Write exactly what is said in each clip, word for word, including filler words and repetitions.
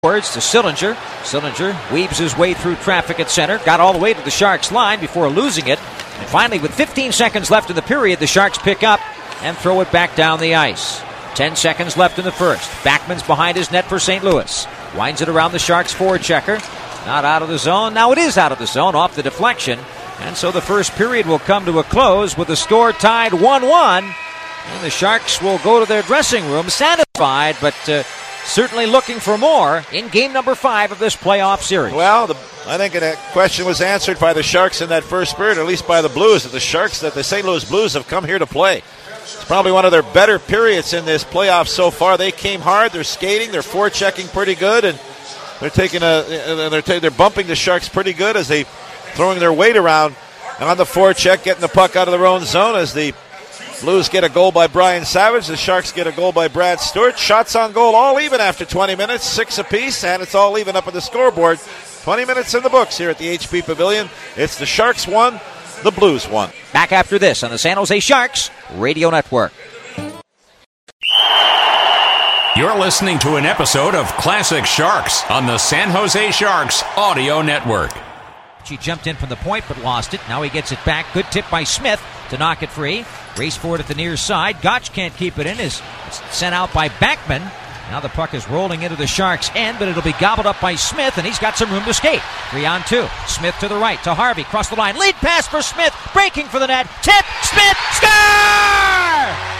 Words to Sillinger. Sillinger weaves his way through traffic at center, got all the way to the Sharks line before losing it. And finally, with fifteen seconds left in the period, the Sharks pick up and throw it back down the ice. Ten seconds left in the first. Backman's behind his net for Saint Louis. Winds it around the Sharks forechecker. Not out of the zone. Now it is out of the zone, off the deflection. And so the first period will come to a close with the score tied one one. And the Sharks will go to their dressing room satisfied, but uh, certainly looking for more in game number five of this playoff series. Well, the, I think that question was answered by the Sharks in that first period, or at least by the Blues, that the Sharks, that the Saint Louis Blues have come here to play. It's probably one of their better periods in this playoff so far. They came hard, they're skating, they're forechecking pretty good, and they're taking a, they're ta- they're bumping the Sharks pretty good as they throwing their weight around on the forecheck, getting the puck out of their own zone as the Blues get a goal by Brian Savage. The Sharks get a goal by Brad Stewart. Shots on goal all even after twenty minutes, six apiece, and it's all even up on the scoreboard. twenty minutes in the books here at the H P Pavilion. It's the Sharks one, the Blues one. Back after this on the San Jose Sharks Radio Network. You're listening to an episode of Classic Sharks on the San Jose Sharks Audio Network. He jumped in from the point but lost it. Now he gets it back. Good tip by Smith to knock it free. Race for it at the near side. Gotch can't keep it in. It's sent out by Backman. Now the puck is rolling into the Sharks' end, but it'll be gobbled up by Smith, and he's got some room to skate. Three on two. Smith to the right, to Harvey. Cross the line. Lead pass for Smith. Breaking for the net. Tip. Smith. Score!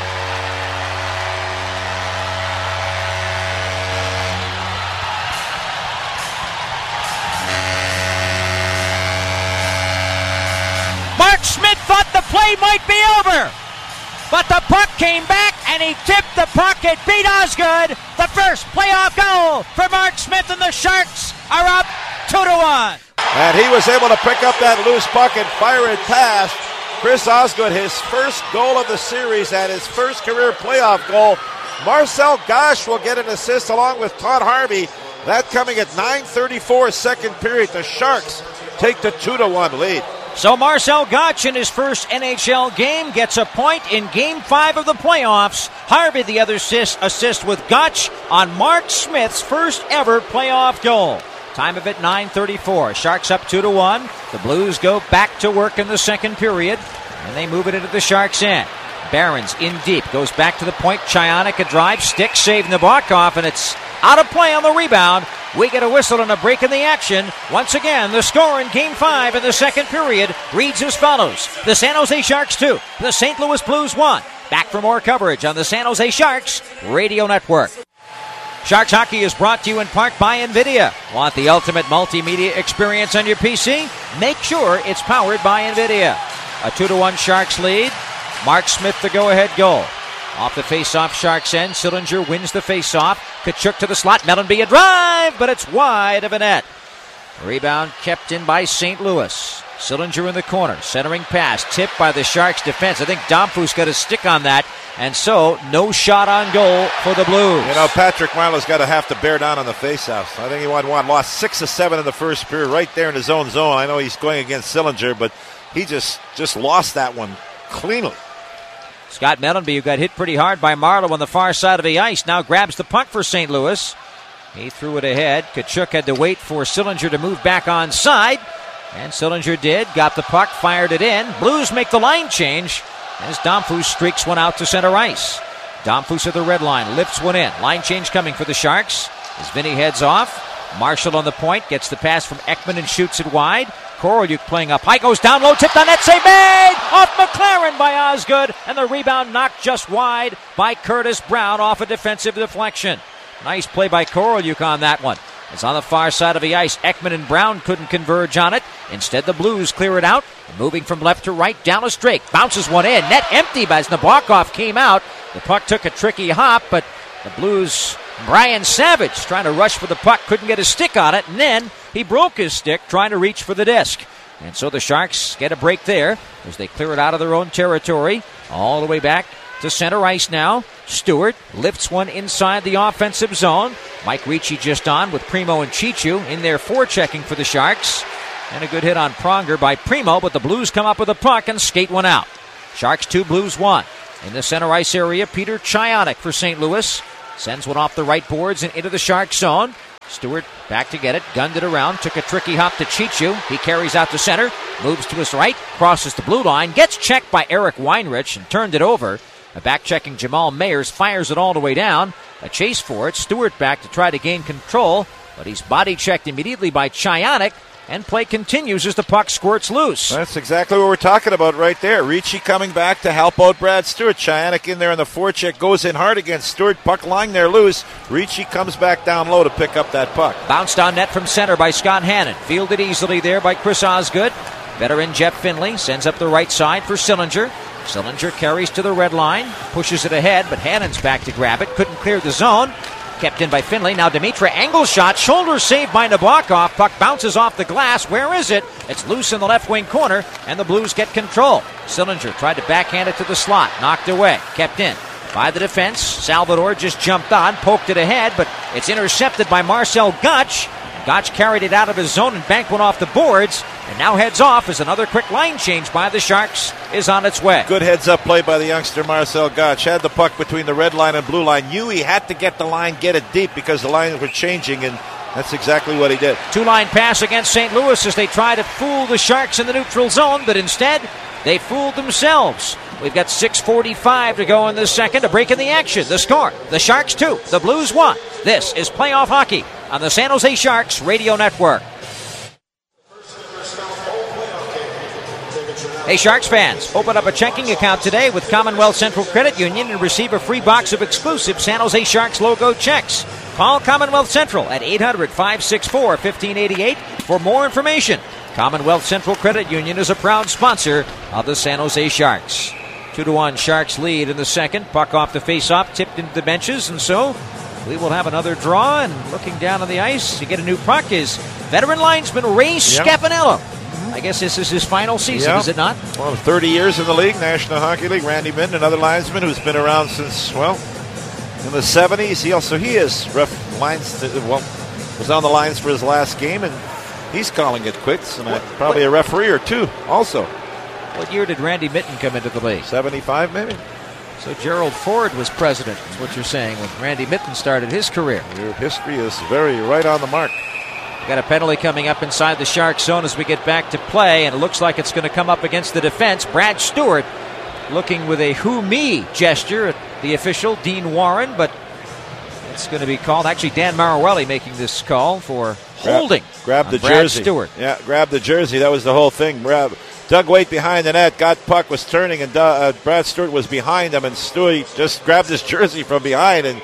Mark Schmidt thought the play might be over, but the puck came back and he tipped the puck. It beat Osgood. The first playoff goal for Mark Schmidt, and the Sharks are up two to one. And he was able to pick up that loose puck and fire it past Chris Osgood, his first goal of the series and his first career playoff goal. Marcel Gosch will get an assist along with Todd Harvey. That coming at nine thirty-four second period. The Sharks take the two to one lead. So Marcel Gosch in his first N H L game gets a point in game five of the playoffs. Harvey the other assist, assist with Gosch on Mark Smith's first ever playoff goal. Time of it nine thirty-four. Sharks up two to one. The Blues go back to work in the second period, and they move it into the Sharks' end. Barons in deep, goes back to the point. Chionik a drive, stick, save Nabokov, and it's out of play on the rebound. We get a whistle and a break in the action. Once again, the score in Game five in the second period reads as follows. The San Jose Sharks two, the Saint Louis Blues one. Back for more coverage on the San Jose Sharks Radio Network. Sharks Hockey is brought to you in part by NVIDIA. Want the ultimate multimedia experience on your P C? Make sure it's powered by NVIDIA. A two to one Sharks lead. Mark Smith the go-ahead goal. Off the face-off, Sharks end. Sillinger wins the face-off. Kachuk to the slot. Mellanby a drive, but it's wide of a net. Rebound kept in by Saint Louis. Sillinger in the corner. Centering pass. Tipped by the Sharks defense. I think Domfus got a stick on that. And so, no shot on goal for the Blues. You know, Patrick Marleau's got to have to bear down on the face-offs. I think he won one. Lost six of seven in the first period right there in his own zone. I know he's going against Sillinger, but he just, just lost that one cleanly. Scott Mellanby, who got hit pretty hard by Marleau on the far side of the ice, now grabs the puck for Saint Louis. He threw it ahead. Kachuk had to wait for Sillinger to move back on side. And Sillinger did. Got the puck, fired it in. Blues make the line change as Domfus streaks one out to center ice. Domfus at the red line, lifts one in. Line change coming for the Sharks as Vinny heads off. Marshall on the point, gets the pass from Ekman and shoots it wide. Korolyuk playing up high, goes down low, tipped on net, save made! Off McLaren by Osgood, and the rebound knocked just wide by Curtis Brown off a defensive deflection. Nice play by Korolyuk on that one. It's on the far side of the ice. Ekman and Brown couldn't converge on it. Instead, the Blues clear it out. Moving from left to right, down a straight. Bounces one in. Net empty as Nabokov came out. The puck took a tricky hop, but the Blues, Brian Savage, trying to rush for the puck, couldn't get a stick on it, and then he broke his stick trying to reach for the disc. And so the Sharks get a break there as they clear it out of their own territory. All the way back to center ice now. Stewart lifts one inside the offensive zone. Mike Ricci just on with Primo and Chichu in there forechecking for the Sharks. And a good hit on Pronger by Primo, but the Blues come up with a puck and skate one out. Sharks two, Blues one. In the center ice area, Peter Chionik for Saint Louis. Sends one off the right boards and into the Shark zone. Stewart back to get it, gunned it around, took a tricky hop to Chichu. He carries out to center, moves to his right, crosses the blue line, gets checked by Eric Weinrich and turned it over. A back-checking Jamal Mayers fires it all the way down. A chase for it. Stewart back to try to gain control, but he's body-checked immediately by Chionik, and play continues as the puck squirts loose. That's exactly what we're talking about right there. Ricci coming back to help out Brad Stewart. Chionik in there on the forecheck, goes in hard against Stewart. Puck lying there loose. Ricci comes back down low to pick up that puck. Bounced on net from center by Scott Hannon. Fielded easily there by Chris Osgood. Veteran Jeff Finley sends up the right side for Sillinger. Sillinger carries to the red line, pushes it ahead, but Hannon's back to grab it. Couldn't clear the zone. Kept in by Finley. Now Dimitra, angle shot, shoulder saved by Nabokov. Puck bounces off the glass. Where is it? It's loose in the left wing corner, and the Blues get control. Sillinger tried to backhand it to the slot. Knocked away. Kept in by the defense. Salvador just jumped on, poked it ahead, but it's intercepted by Marcel Gotch. Gotch carried it out of his zone and banked one off the boards, and now heads off as another quick line change by the Sharks is on its way. Good heads-up play by the youngster Marcel Gotch. Had the puck between the red line and blue line. Knew he had to get the line, get it deep, because the lines were changing, and that's exactly what he did. Two-line pass against Saint Louis as they try to fool the Sharks in the neutral zone, but instead they fooled themselves. We've got six forty-five to go in the second. A break in the action. The score, the Sharks two, the Blues one. This is Playoff Hockey on the San Jose Sharks Radio Network. Hey, Sharks fans, open up a checking account today with Commonwealth Central Credit Union and receive a free box of exclusive San Jose Sharks logo checks. Call Commonwealth Central at eight hundred, five six four, one five eight eight for more information. Commonwealth Central Credit Union is a proud sponsor of the San Jose Sharks. Two to one Sharks lead in the second. Puck off the face-off, tipped into the benches, and so we will have another draw. And looking down on the ice to get a new puck is veteran linesman Ray Scapanello. Yep. I guess this is his final season, yep. Is it not? Well, thirty years in the league, National Hockey League. Randy Minton, another linesman who's been around since, well, in the seventies. He also, he is ref lines, to, well, was on the lines for his last game, and he's calling it quits, and what, probably what? a referee or two also. What year did Randy Minton come into the league? seventy-five, maybe. So Gerald Ford was president, is what you're saying, when Randy Minton started his career. Your history is very right on the mark. We've got a penalty coming up inside the Sharks zone as we get back to play, and it looks like it's going to come up against the defense. Brad Stewart looking with a who me gesture at the official, Dean Warren, but it's going to be called. Actually, Dan Maruelli making this call for holding. Grab, grab the Brad jersey. Stewart. Yeah, grab the jersey. That was the whole thing. Grab. Doug Waite behind the net, got puck, was turning, and uh, Brad Stewart was behind him, and Stewie just grabbed his jersey from behind and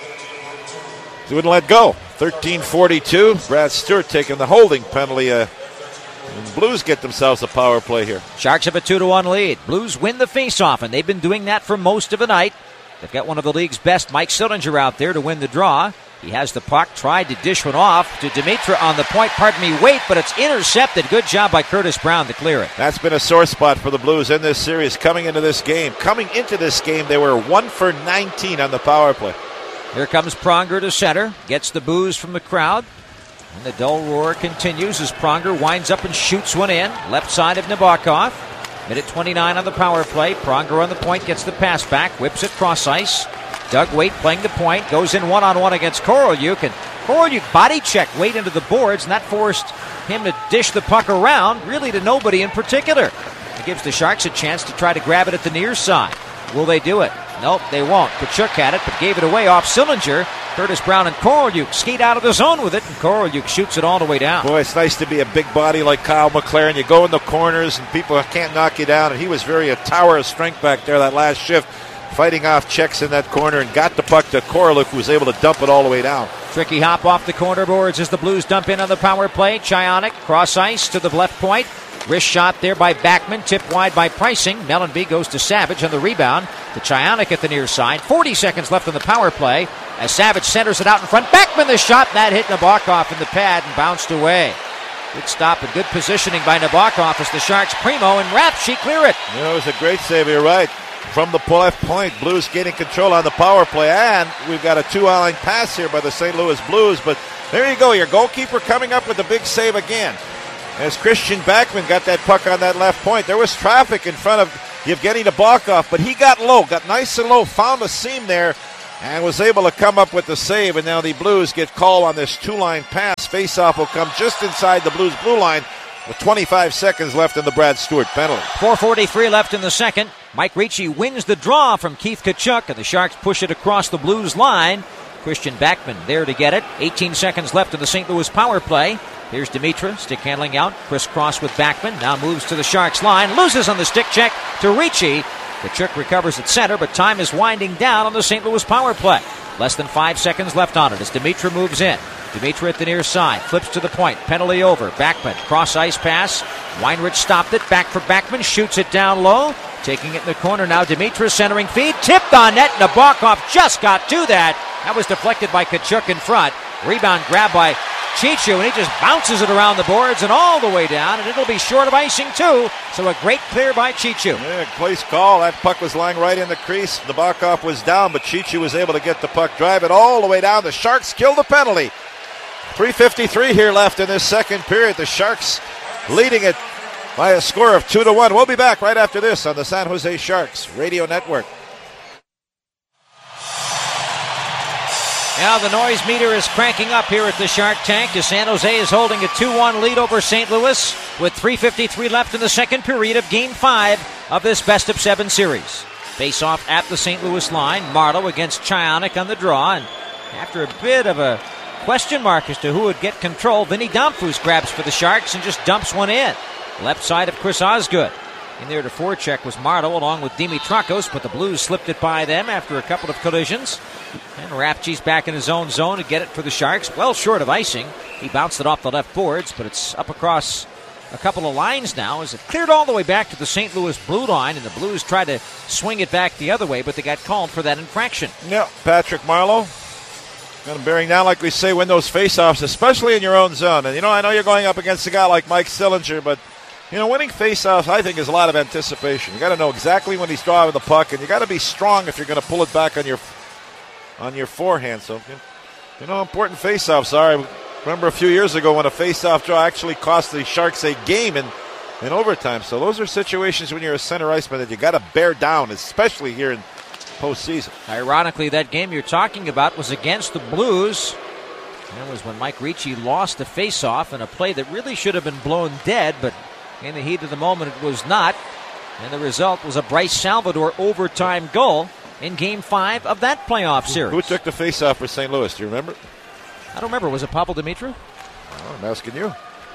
he wouldn't let go. thirteen forty-two, Brad Stewart taking the holding penalty. Uh, and Blues get themselves a power play here. Sharks have a two to one lead. Blues win the faceoff, and they've been doing that for most of the night. They've got one of the league's best, Mike Sillinger, out there to win the draw. He has the puck, tried to dish one off to Dimitra on the point, pardon me, Waite, but it's intercepted. Good job by Curtis Brown to clear it. That's been a sore spot for the Blues in this series coming into this game. Coming into this game, they were one for nineteen on the power play. Here comes Pronger to center, gets the boos from the crowd, and the dull roar continues as Pronger winds up and shoots one in, left side of Nabokov. Minute twenty-nine on the power play. Pronger on the point, gets the pass back, whips it cross ice. Doug Waite playing the point, goes in one-on-one against Korolyuk, and Korolyuk body checked Waite into the boards, and that forced him to dish the puck around, really to nobody in particular. It gives the Sharks a chance to try to grab it at the near side. Will they do it? Nope, they won't. Kachuk had it, but gave it away off Sillinger. Curtis Brown and Korolyuk skate out of the zone with it, and Korolyuk shoots it all the way down. Boy, it's nice to be a big body like Kyle McLaren. You go in the corners, and people can't knock you down, and he was very a tower of strength back there that last shift, fighting off checks in that corner, and got the puck to Korolyuk, who was able to dump it all the way down. Tricky hop off the corner boards as the Blues dump in on the power play. Chionik, cross ice to the left point. Wrist shot there by Backman, tipped wide by Pricing. Mellenby goes to Savage on the rebound. To Chionik at the near side. forty seconds left on the power play as Savage centers it out in front. Backman the shot, that hit Nabokov in the pad and bounced away. Good stop and good positioning by Nabokov as the Sharks primo and Rapshi clear it. Yeah, it was a great save, you're right. From the left point, Blues gaining control on the power play, and we've got a two-line pass here by the Saint Louis Blues, but there you go, your goalkeeper coming up with a big save again. As Christian Backman got that puck on that left point, there was traffic in front of Yevgeny Nabokov, but he got low, got nice and low, found a seam there, and was able to come up with the save, and now the Blues get called on this two-line pass. Face-off will come just inside the Blues blue line with twenty-five seconds left in the Brad Stewart penalty. four forty-three left in the second. Mike Ricci wins the draw from Keith Tkachuk, and the Sharks push it across the Blues line. Christian Backman there to get it. eighteen seconds left in the Saint Louis power play. Here's Dimitra, stick handling out, crisscross with Backman, now moves to the Sharks line, loses on the stick check to Ricci. Tkachuk recovers at center, but time is winding down on the Saint Louis power play. Less than five seconds left on it as Dimitra moves in. Dimitra at the near side, flips to the point, penalty over. Backman, cross ice pass. Weinrich stopped it, back for Backman, shoots it down low. Taking it in the corner now, Dimitra centering feed, tipped on net, and Nabokov just got to that. That was deflected by Tkachuk in front. Rebound grabbed by Chichu, and he just bounces it around the boards and all the way down, and it'll be short of icing too. So a great clear by Chichu. Yeah, place call. That puck was lying right in the crease. Nabokov was down, but Chichu was able to get the puck, drive it all the way down. The Sharks kill the penalty. three fifty-three here left in this second period. The Sharks leading it by a score of two to one. We'll be back right after this on the San Jose Sharks Radio Network. Now the noise meter is cranking up here at the Shark Tank as San Jose is holding a two one lead over Saint Louis with three fifty-three left in the second period of Game five of this best of seven series. Face off at the Saint Louis line. Marleau against Chionik on the draw, and after a bit of a question mark as to who would get control, Vinny Damphus grabs for the Sharks and just dumps one in. Left side of Chris Osgood. In there to forecheck was Marleau along with Dimitrakos, but the Blues slipped it by them after a couple of collisions. And Rapchi's back in his own zone to get it for the Sharks. Well short of icing. He bounced it off the left boards, but it's up across a couple of lines now as it cleared all the way back to the Saint Louis blue line, and the Blues tried to swing it back the other way, but they got called for that infraction. Yeah, Patrick Marleau. Kind of bearing down, like we say, win those faceoffs, especially in your own zone. And, you know, I know you're going up against a guy like Mike Sillinger, but, you know, winning faceoffs, I think, is a lot of anticipation. You got to know exactly when he's driving the puck, and you got to be strong if you're going to pull it back on your on your forehand. So, you know how important faceoffs are. I remember a few years ago when a faceoff draw actually cost the Sharks a game in, in overtime. So those are situations when you're a center iceman that you got to bear down, especially here in postseason. Ironically, that game you're talking about was against the Blues. That was when Mike Ricci lost the faceoff in a play that really should have been blown dead, but in the heat of the moment it was not. And the result was a Bryce Salvador overtime goal in Game five of that playoff series. Who took the faceoff for Saint Louis? Do you remember? I don't remember. Was it Pavel Dimitra? Oh, I'm asking you.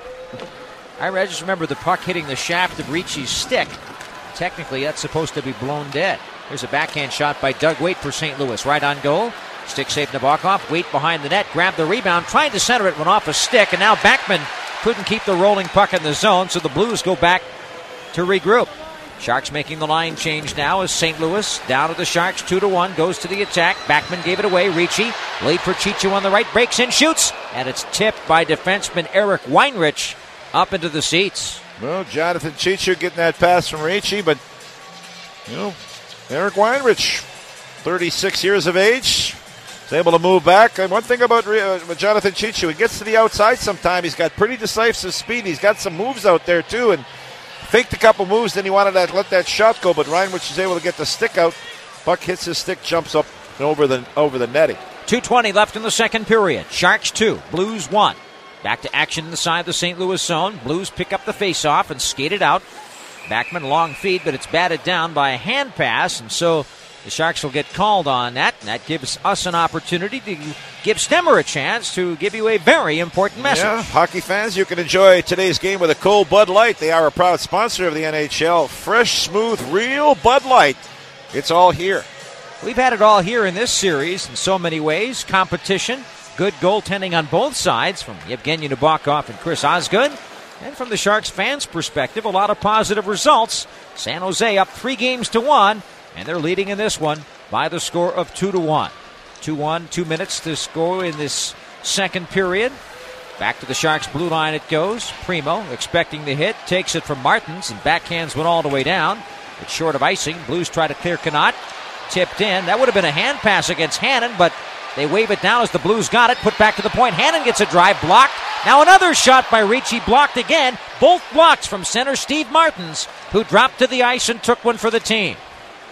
I just remember the puck hitting the shaft of Ricci's stick. Technically, that's supposed to be blown dead. There's a backhand shot by Doug Weight for Saint Louis. Right on goal. Stick save Nabokov. Weight behind the net. Grabbed the rebound. Tried to center it. Went off a stick. And now Backman couldn't keep the rolling puck in the zone. So the Blues go back to regroup. Sharks making the line change now as Saint Louis down to the Sharks. two to one. Goes to the attack. Backman gave it away. Ricci. Late for Chichu on the right. Breaks in. Shoots. And it's tipped by defenseman Eric Weinrich up into the seats. Well, Jonathan Chichu getting that pass from Ricci, but, you know, Eric Weinrich, thirty-six years of age, is able to move back. And one thing about uh, Jonathan Chichu, he gets to the outside sometime. He's got pretty decisive speed. He's got some moves out there, too, and faked a couple moves, then he wanted to let that shot go, but Weinrich is able to get the stick out. Puck hits his stick, jumps up and over the, over the netting. two twenty left in the second period. Sharks two, Blues one. Back to action inside the Saint Louis zone. Blues pick up the faceoff and skate it out. Backman long feed, but it's batted down by a hand pass, and so the Sharks will get called on that, and that gives us an opportunity to give Stemmer a chance to give you a very important message. Yeah, hockey fans, you can enjoy today's game with a cold Bud Light. They are a proud sponsor of the N H L. Fresh, smooth, real Bud Light. It's all here. We've had it all here in this series in so many ways. Competition, good goaltending on both sides from Yevgeny Nabokov and Chris Osgood. And from the Sharks fans' perspective, a lot of positive results. San Jose up three games to one, and they're leading in this one by the score of two to one. two one, two minutes to score in this second period. Back to the Sharks' blue line it goes. Primo expecting the hit, takes it from Martins, and backhands went all the way down. It's short of icing. Blues try to clear Connaught. Tipped in. That would have been a hand pass against Hannon, but they wave it down as the Blues got it. Put back to the point. Hannon gets a drive blocked. Now another shot by Ricci blocked again. Both blocks from center Steve Martins, who dropped to the ice and took one for the team.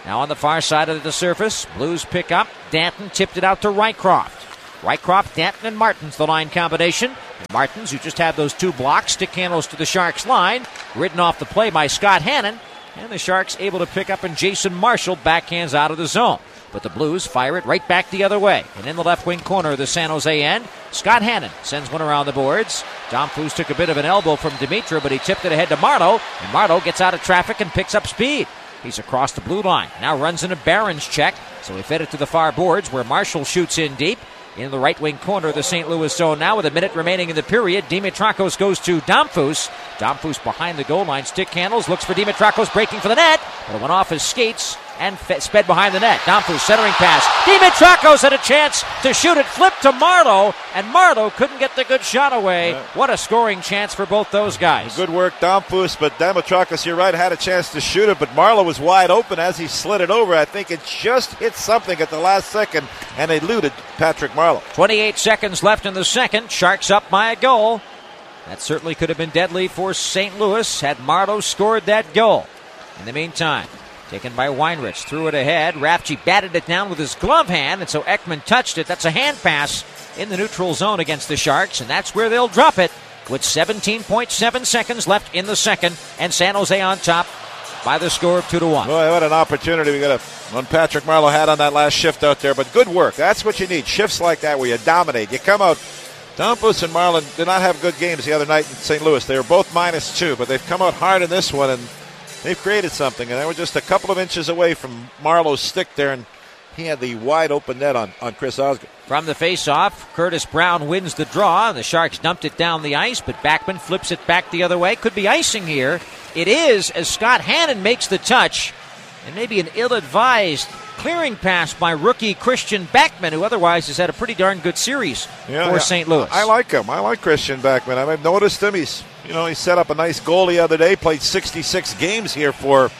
Now on the far side of the surface, Blues pick up. Danton tipped it out to Rycroft. Rycroft, Danton, and Martins, the line combination. Martins, who just had those two blocks, stick handles to the Sharks line. Ridden off the play by Scott Hannon. And the Sharks able to pick up, and Jason Marshall backhands out of the zone. But the Blues fire it right back the other way. And in the left wing corner of the San Jose end, Scott Hannon sends one around the boards. Domfus took a bit of an elbow from Dimitra, but he tipped it ahead to Marleau. And Marleau gets out of traffic and picks up speed. He's across the blue line. Now runs in a Barron's check. So he fed it to the far boards where Marshall shoots in deep. In the right wing corner of the Saint Louis zone now with a minute remaining in the period. Dimitrakos goes to Domfus. Domfus behind the goal line. Stick handles. Looks for Dimitrakos breaking for the net. But it went off his skates and fe- sped behind the net. Domfus centering pass. Dimitrakos had a chance to shoot it. Flipped to Marleau. And Marleau couldn't get the good shot away. Yeah. What a scoring chance for both those guys. Good work, Domfus. But Dimitrakos, you're right, had a chance to shoot it. But Marleau was wide open as he slid it over. I think it just hit something at the last second and eluded Patrick Marleau. twenty-eight seconds left in the second. Sharks up by a goal. That certainly could have been deadly for Saint Louis had Marleau scored that goal. In the meantime, taken by Weinrich, threw it ahead. Rafchi batted it down with his glove hand, and so Ekman touched it. That's a hand pass in the neutral zone against the Sharks, and that's where they'll drop it with seventeen point seven seconds left in the second, and San Jose on top by the score of two to one. Boy, what an opportunity we got a, when Patrick Marleau had on that last shift out there. But good work. That's what you need. Shifts like that where you dominate. You come out. Domfus and Marlin did not have good games the other night in Saint Louis. They were both minus two, but they've come out hard in this one, and they've created something. And they were just a couple of inches away from Marlowe's stick there, and he had the wide open net on, on Chris Osgood. From the face-off, Curtis Brown wins the draw, and the Sharks dumped it down the ice, but Backman flips it back the other way. Could be icing here. It is, as Scott Hannon makes the touch, and maybe an ill-advised clearing pass by rookie Christian Backman, who otherwise has had a pretty darn good series yeah, for yeah. Saint Louis. I like him. I like Christian Backman. I've noticed him. He's, you know, he set up a nice goal the other day, played sixty-six games here for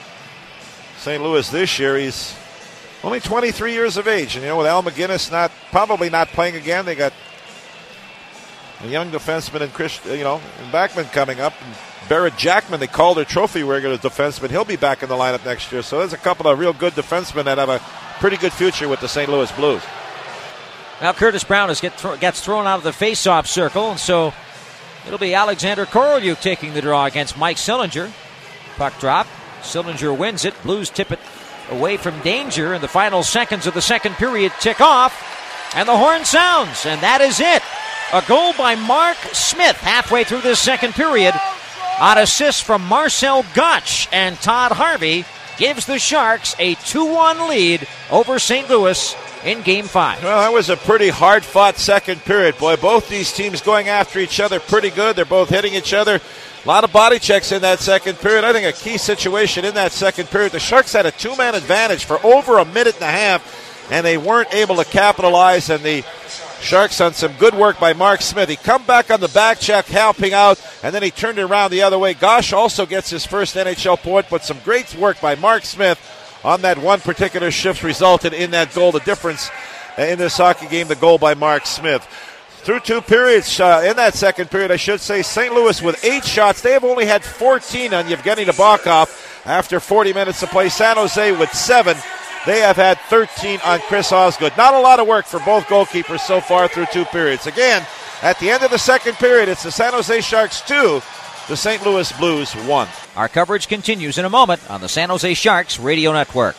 Saint Louis this year. He's only twenty-three years of age, and you know, with Al McGinnis not probably not playing again, they got a young defenseman and Chris, you know, and Backman coming up. And Barrett Jackman, they called her trophy regular defenseman. He'll be back in the lineup next year. So there's a couple of real good defensemen that have a pretty good future with the Saint Louis Blues. Now Curtis Brown is get th- gets thrown out of the face-off circle, and so it'll be Alexander Korolyuk taking the draw against Mike Sillinger. Puck drop. Sillinger wins it. Blues tip it away from danger, and the final seconds of the second period tick off, and the horn sounds, and that is it. A goal by Mark Smith halfway through this second period on assist from Marcel Gotch, and Todd Harvey gives the Sharks a two one lead over Saint Louis in Game five. Well, that was a pretty hard-fought second period. Boy, both these teams going after each other pretty good. They're both hitting each other. A lot of body checks in that second period. I think a key situation in that second period. The Sharks had a two-man advantage for over a minute and a half, and they weren't able to capitalize, and the Sharks on some good work by Mark Smith. He come back on the back check, helping out, and then he turned it around the other way. Gosh also gets his first N H L point, but some great work by Mark Smith on that one particular shift resulted in that goal. The difference in this hockey game, the goal by Mark Smith. Through two periods, uh, in that second period, I should say, Saint Louis with eight shots. They have only had fourteen on Yevgeny Nabokov after forty minutes of play. San Jose with seven. They have had thirteen on Chris Osgood. Not a lot of work for both goalkeepers so far through two periods. Again, at the end of the second period, it's the San Jose Sharks two, the Saint Louis Blues one. Our coverage continues in a moment on the San Jose Sharks Radio Network.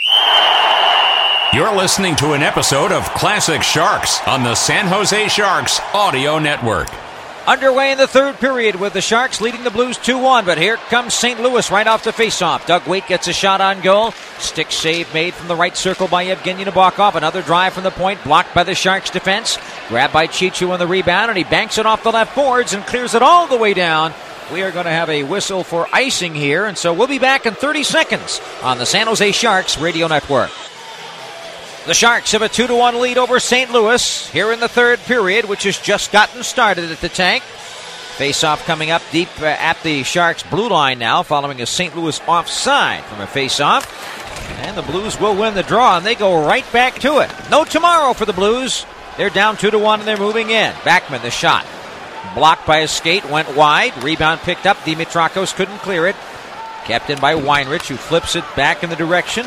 You're listening to an episode of Classic Sharks on the San Jose Sharks Audio Network. Underway in the third period with the Sharks leading the Blues two one, but here comes Saint Louis right off the faceoff. Doug Waite gets a shot on goal. Stick save made from the right circle by Yevgeny Nabokov. Another drive from the point, blocked by the Sharks defense. Grabbed by Chichu on the rebound, and he banks it off the left boards and clears it all the way down. We are going to have a whistle for icing here, and so we'll be back in thirty seconds on the San Jose Sharks Radio Network. The Sharks have a two to one lead over Saint Louis here in the third period, which has just gotten started at the tank. Face-off coming up deep uh, at the Sharks' blue line now, following a Saint Louis offside from a face-off. And the Blues will win the draw, and they go right back to it. No tomorrow for the Blues. They're down two to one, and they're moving in. Backman, the shot. Blocked by a skate, went wide. Rebound picked up. Dimitrakos couldn't clear it. Kept in by Weinrich, who flips it back in the direction of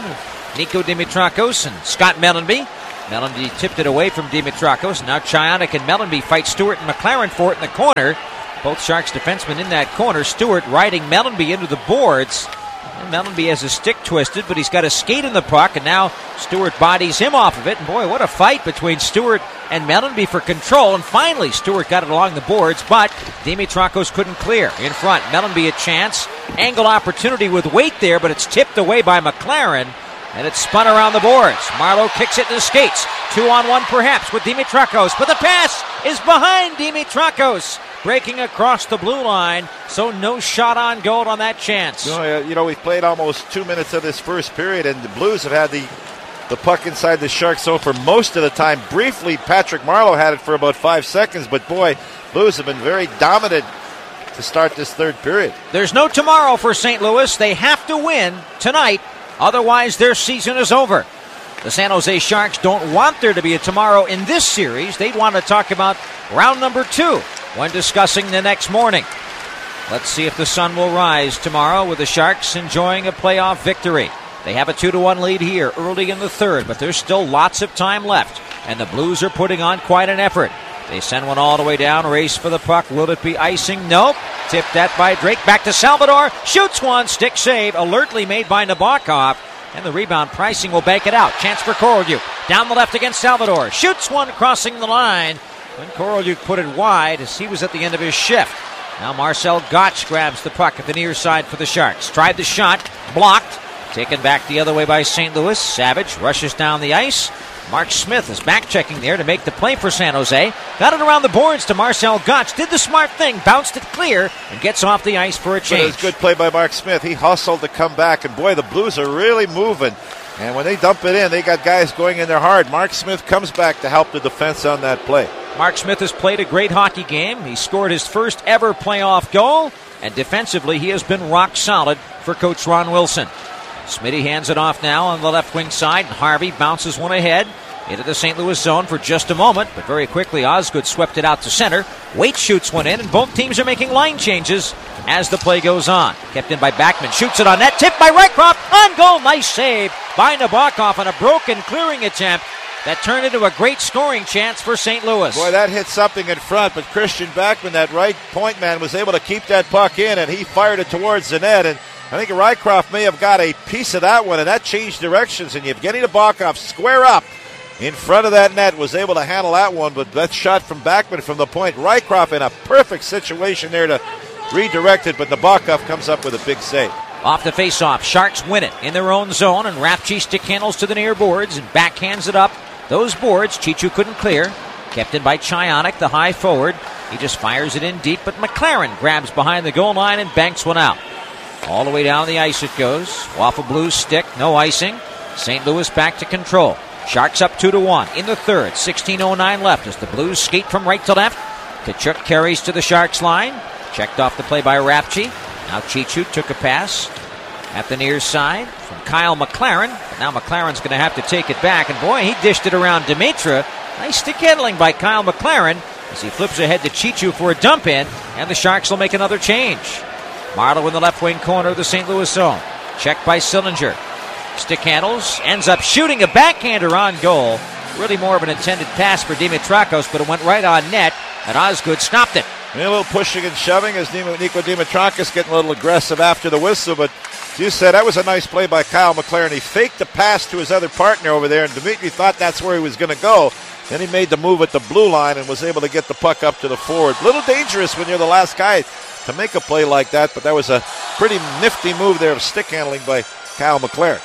Nico Dimitrakos and Scott Mellanby. Mellanby tipped it away from Dimitrakos. Now Chionik and Mellanby fight Stewart and McLaren for it in the corner. Both Sharks defensemen in that corner. Stewart riding Mellanby into the boards. And Mellanby has his stick twisted, but he's got a skate in the puck, and now Stewart bodies him off of it. And boy, what a fight between Stewart and Mellanby for control. And finally, Stewart got it along the boards, but Dimitrakos couldn't clear. In front, Mellanby a chance. Angle opportunity with weight there, but it's tipped away by McLaren, and it's spun around the boards. Marleau kicks it in the skates. Two on one perhaps with Dimitrakos, but the pass is behind Dimitrakos, breaking across the blue line, so no shot on goal on that chance. You know, you know, we've played almost two minutes of this first period, and the Blues have had the the puck inside the Sharks zone for most of the time. Briefly, Patrick Marleau had it for about five seconds, but boy, Blues have been very dominant to start this third period. There's no tomorrow for Saint Louis. They have to win tonight, otherwise their season is over. The San Jose Sharks don't want there to be a tomorrow in this series. They'd want to talk about round number two when discussing the next morning. Let's see if the sun will rise tomorrow with the Sharks enjoying a playoff victory. They have a two to one lead here early in the third, but there's still lots of time left, and the Blues are putting on quite an effort. They send one all the way down, race for the puck. Will it be icing? Nope. Tipped that by Drake. Back to Salvador. Shoots one. Stick save. Alertly made by Nabokov. And the rebound, Pricing will bank it out. Chance for Korolyuk. Down the left against Salvador. Shoots one crossing the line. When Korolyuk put it wide as he was at the end of his shift. Now Marcel Gotch grabs the puck at the near side for the Sharks. Tried the shot. Blocked. Taken back the other way by Saint Louis. Savage rushes down the ice. Mark Smith is back-checking there to make the play for San Jose. Got it around the boards to Marcel Gotch. Did the smart thing. Bounced it clear and gets off the ice for a change. But it was a good play by Mark Smith. He hustled to come back. And, boy, the Blues are really moving. And when they dump it in, they got guys going in there hard. Mark Smith comes back to help the defense on that play. Mark Smith has played a great hockey game. He scored his first ever playoff goal. And defensively, he has been rock solid for Coach Ron Wilson. Smitty hands it off now on the left wing side. And Harvey bounces one ahead into the Saint Louis zone for just a moment, but very quickly Osgood swept it out to center. Waite shoots one in, and both teams are making line changes as the play goes on. Kept in by Backman, shoots it on net, tipped by Rycroft, on goal, nice save by Nabokov on a broken clearing attempt that turned into a great scoring chance for Saint Louis. Boy, that hit something in front, but Christian Backman, that right point man, was able to keep that puck in, and he fired it towards the net, and I think Rycroft may have got a piece of that one, and that changed directions, and Evgeny Nabokov square up in front of that net, was able to handle that one, but that shot from Backman from the point. Rycroft in a perfect situation there to redirect it, but Nabokov comes up with a big save. Off the face-off, Sharks win it in their own zone, and Rapchi stick handles to the near boards and backhands it up. Those boards, Chichu couldn't clear. Kept in by Chionik, the high forward. He just fires it in deep, but McLaren grabs behind the goal line and banks one out. All the way down the ice it goes. Off a Blues stick, no icing. Saint Louis back to control. Sharks up two to one in the third. sixteen oh nine left as the Blues skate from right to left. Tkachuk carries to the Sharks line. Checked off the play by Rapchi. Now Chichu took a pass at the near side from Kyle McLaren. Now McLaren's going to have to take it back. And boy, he dished it around Dimitra. Nice stick handling by Kyle McLaren as he flips ahead to Chichu for a dump in. And the Sharks will make another change. Marleau in the left wing corner of the Saint Louis zone. Checked by Sillinger. Stick handles, ends up shooting a backhander on goal. Really more of an intended pass for Dimitrakos, but it went right on net, and Osgood stopped it. And a little pushing and shoving as Nico Dimitrakos getting a little aggressive after the whistle, but as you said, that was a nice play by Kyle McLaren. He faked the pass to his other partner over there, and Dimitri thought that's where he was going to go. Then he made the move at the blue line and was able to get the puck up to the forward. A little dangerous when you're the last guy to make a play like that, but that was a pretty nifty move there of stick handling by Kyle McLaren.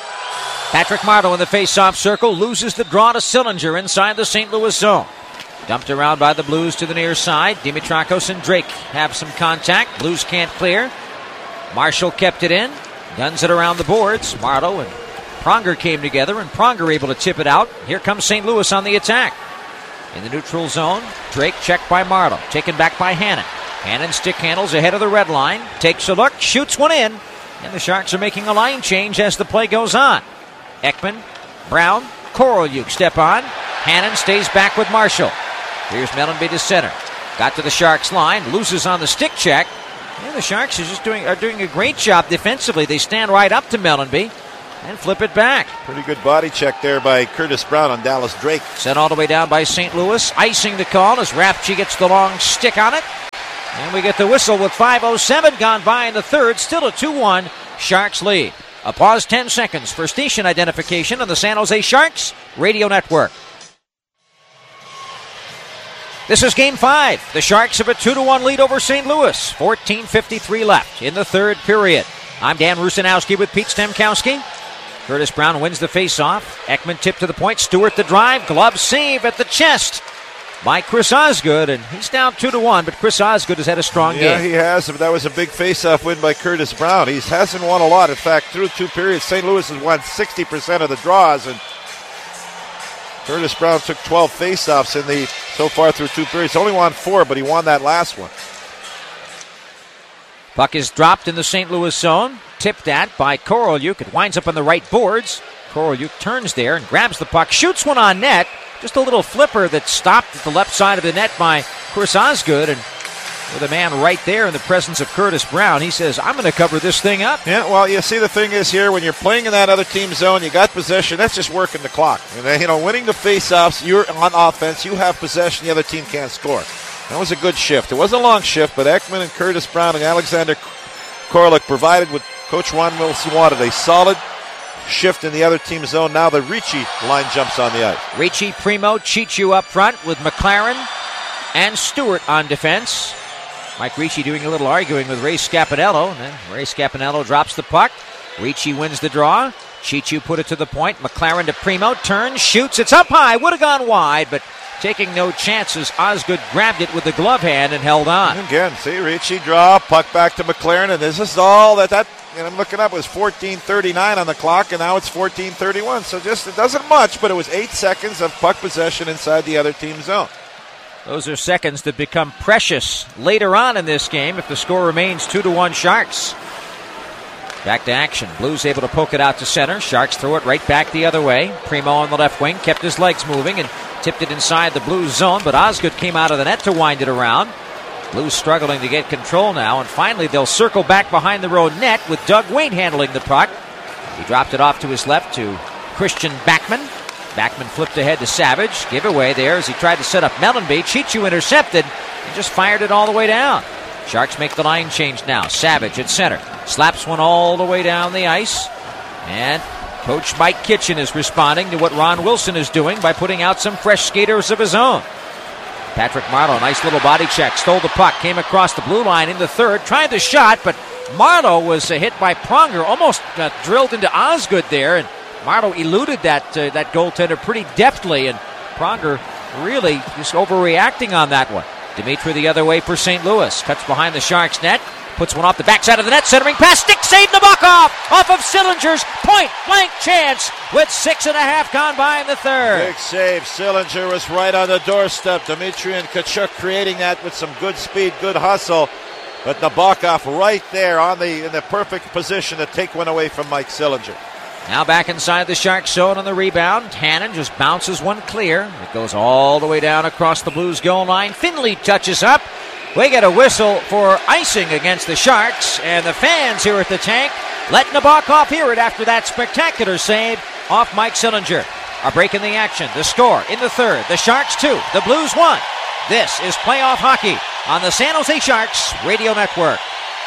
Patrick Marleau in the face-off circle loses the draw to Sillinger inside the Saint Louis zone. Dumped around by the Blues to the near side. Dimitrakos and Drake have some contact. Blues can't clear. Marshall kept it in. Guns it around the boards. Marleau and Pronger came together, and Pronger able to tip it out. Here comes Saint Louis on the attack. In the neutral zone, Drake checked by Marleau. Taken back by Hannon. Hannon stick handles ahead of the red line. Takes a look, shoots one in. And the Sharks are making a line change as the play goes on. Ekman, Brown, Korolyuk step on. Hannon stays back with Marshall. Here's Mellanby to center. Got to the Sharks line, loses on the stick check. And the Sharks are just doing are doing a great job defensively. They stand right up to Mellanby. and flip it back. Pretty good body check there by Curtis Brown on Dallas Drake. Sent all the way down by Saint Louis. Icing the call as Rapchi gets the long stick on it. And we get the whistle with five oh seven gone by in the third. Still a two one Sharks lead. A pause ten seconds for station identification on the San Jose Sharks Radio Network. This is Game five. The Sharks have a two to one lead over Saint Louis. fourteen fifty-three left in the third period. I'm Dan Rusanowski with Pete Stemkowski. Curtis Brown wins the faceoff. Ekman tip to the point. Stewart the drive. Glove save at the chest by Chris Osgood, and he's down two to one, but Chris Osgood has had a strong yeah, game. Yeah, he has. That was a big face-off win by Curtis Brown. He hasn't won a lot. In fact, through two periods, Saint Louis has won sixty percent of the draws, and Curtis Brown took twelve face-offs in the so far through two periods. Only won four, but he won that last one. Puck is dropped in the Saint Louis zone, tipped at by Korolyuk. It winds up on the right boards. Korolyuk turns there and grabs the puck, shoots one on net. Just a little flipper that stopped at the left side of the net by Chris Osgood, and with a man right there in the presence of Curtis Brown, he says, I'm going to cover this thing up. Yeah, well, you see, the thing is here, when you're playing in that other team's zone, you got possession, that's just working the clock. And, you know, winning the face-offs, you're on offense, you have possession, the other team can't score. That was a good shift. It was a long shift, but Ekman and Curtis Brown and Alexander Korolyuk provided what Coach Ron Wilson wanted, a solid shift in the other team's zone. Now the Ricci line jumps on the ice. Ricci, Primo, Chichu up front with McLaren and Stewart on defense. Mike Ricci doing a little arguing with Ray Scapanello. And then Ray Scapanello drops the puck. Ricci wins the draw. Chichu put it to the point. McLaren to Primo. Turns, shoots. It's up high. Would have gone wide, but taking no chances. Osgood grabbed it with the glove hand and held on. Again, see, Ricci draw, puck back to McLaren, and this is all that that. And I'm looking up, it was fourteen thirty-nine on the clock, and now it's fourteen thirty-one. So just, it doesn't much, but it was eight seconds of puck possession inside the other team's zone. Those are seconds that become precious later on in this game if the score remains two to one Sharks. Back to action. Blues able to poke it out to center. Sharks throw it right back the other way. Primo on the left wing kept his legs moving and tipped it inside the Blues zone, but Osgood came out of the net to wind it around. Blues struggling to get control now, and finally they'll circle back behind their own net with Doug Weight handling the puck. He dropped it off to his left to Christian Backman. Backman flipped ahead to Savage. Giveaway there as he tried to set up Mellanby. Chichu intercepted and just fired it all the way down. Sharks make the line change now. Savage at center. Slaps one all the way down the ice. And Coach Mike Kitchen is responding to what Ron Wilson is doing by putting out some fresh skaters of his own. Patrick Marleau, nice little body check, stole the puck, came across the blue line in the third, tried the shot, but Marleau was uh, hit by Pronger, almost uh, drilled into Osgood there, and Marleau eluded that uh, that goaltender pretty deftly, and Pronger really just overreacting on that one. Dimitri the other way for Saint Louis, cuts behind the Sharks net, puts one off the backside of the net, centering pass, stick save Nabokov off of Sillinger's point blank chance with six and a half gone by in the third. Big save. Sillinger was right on the doorstep. Dimitri and Tkachuk creating that with some good speed, good hustle. But Nabokov right there on the in the perfect position to take one away from Mike Sillinger. Now back inside the Sharks zone on the rebound. Hannon just bounces one clear. It goes all the way down across the Blues goal line. Finley touches up. We get a whistle for icing against the Sharks, and the fans here at the tank let Nabokov hear it after that spectacular save off Mike Sillinger. Are breaking the action. The score in the third. The Sharks two. The Blues one. This is playoff hockey on the San Jose Sharks Radio Network.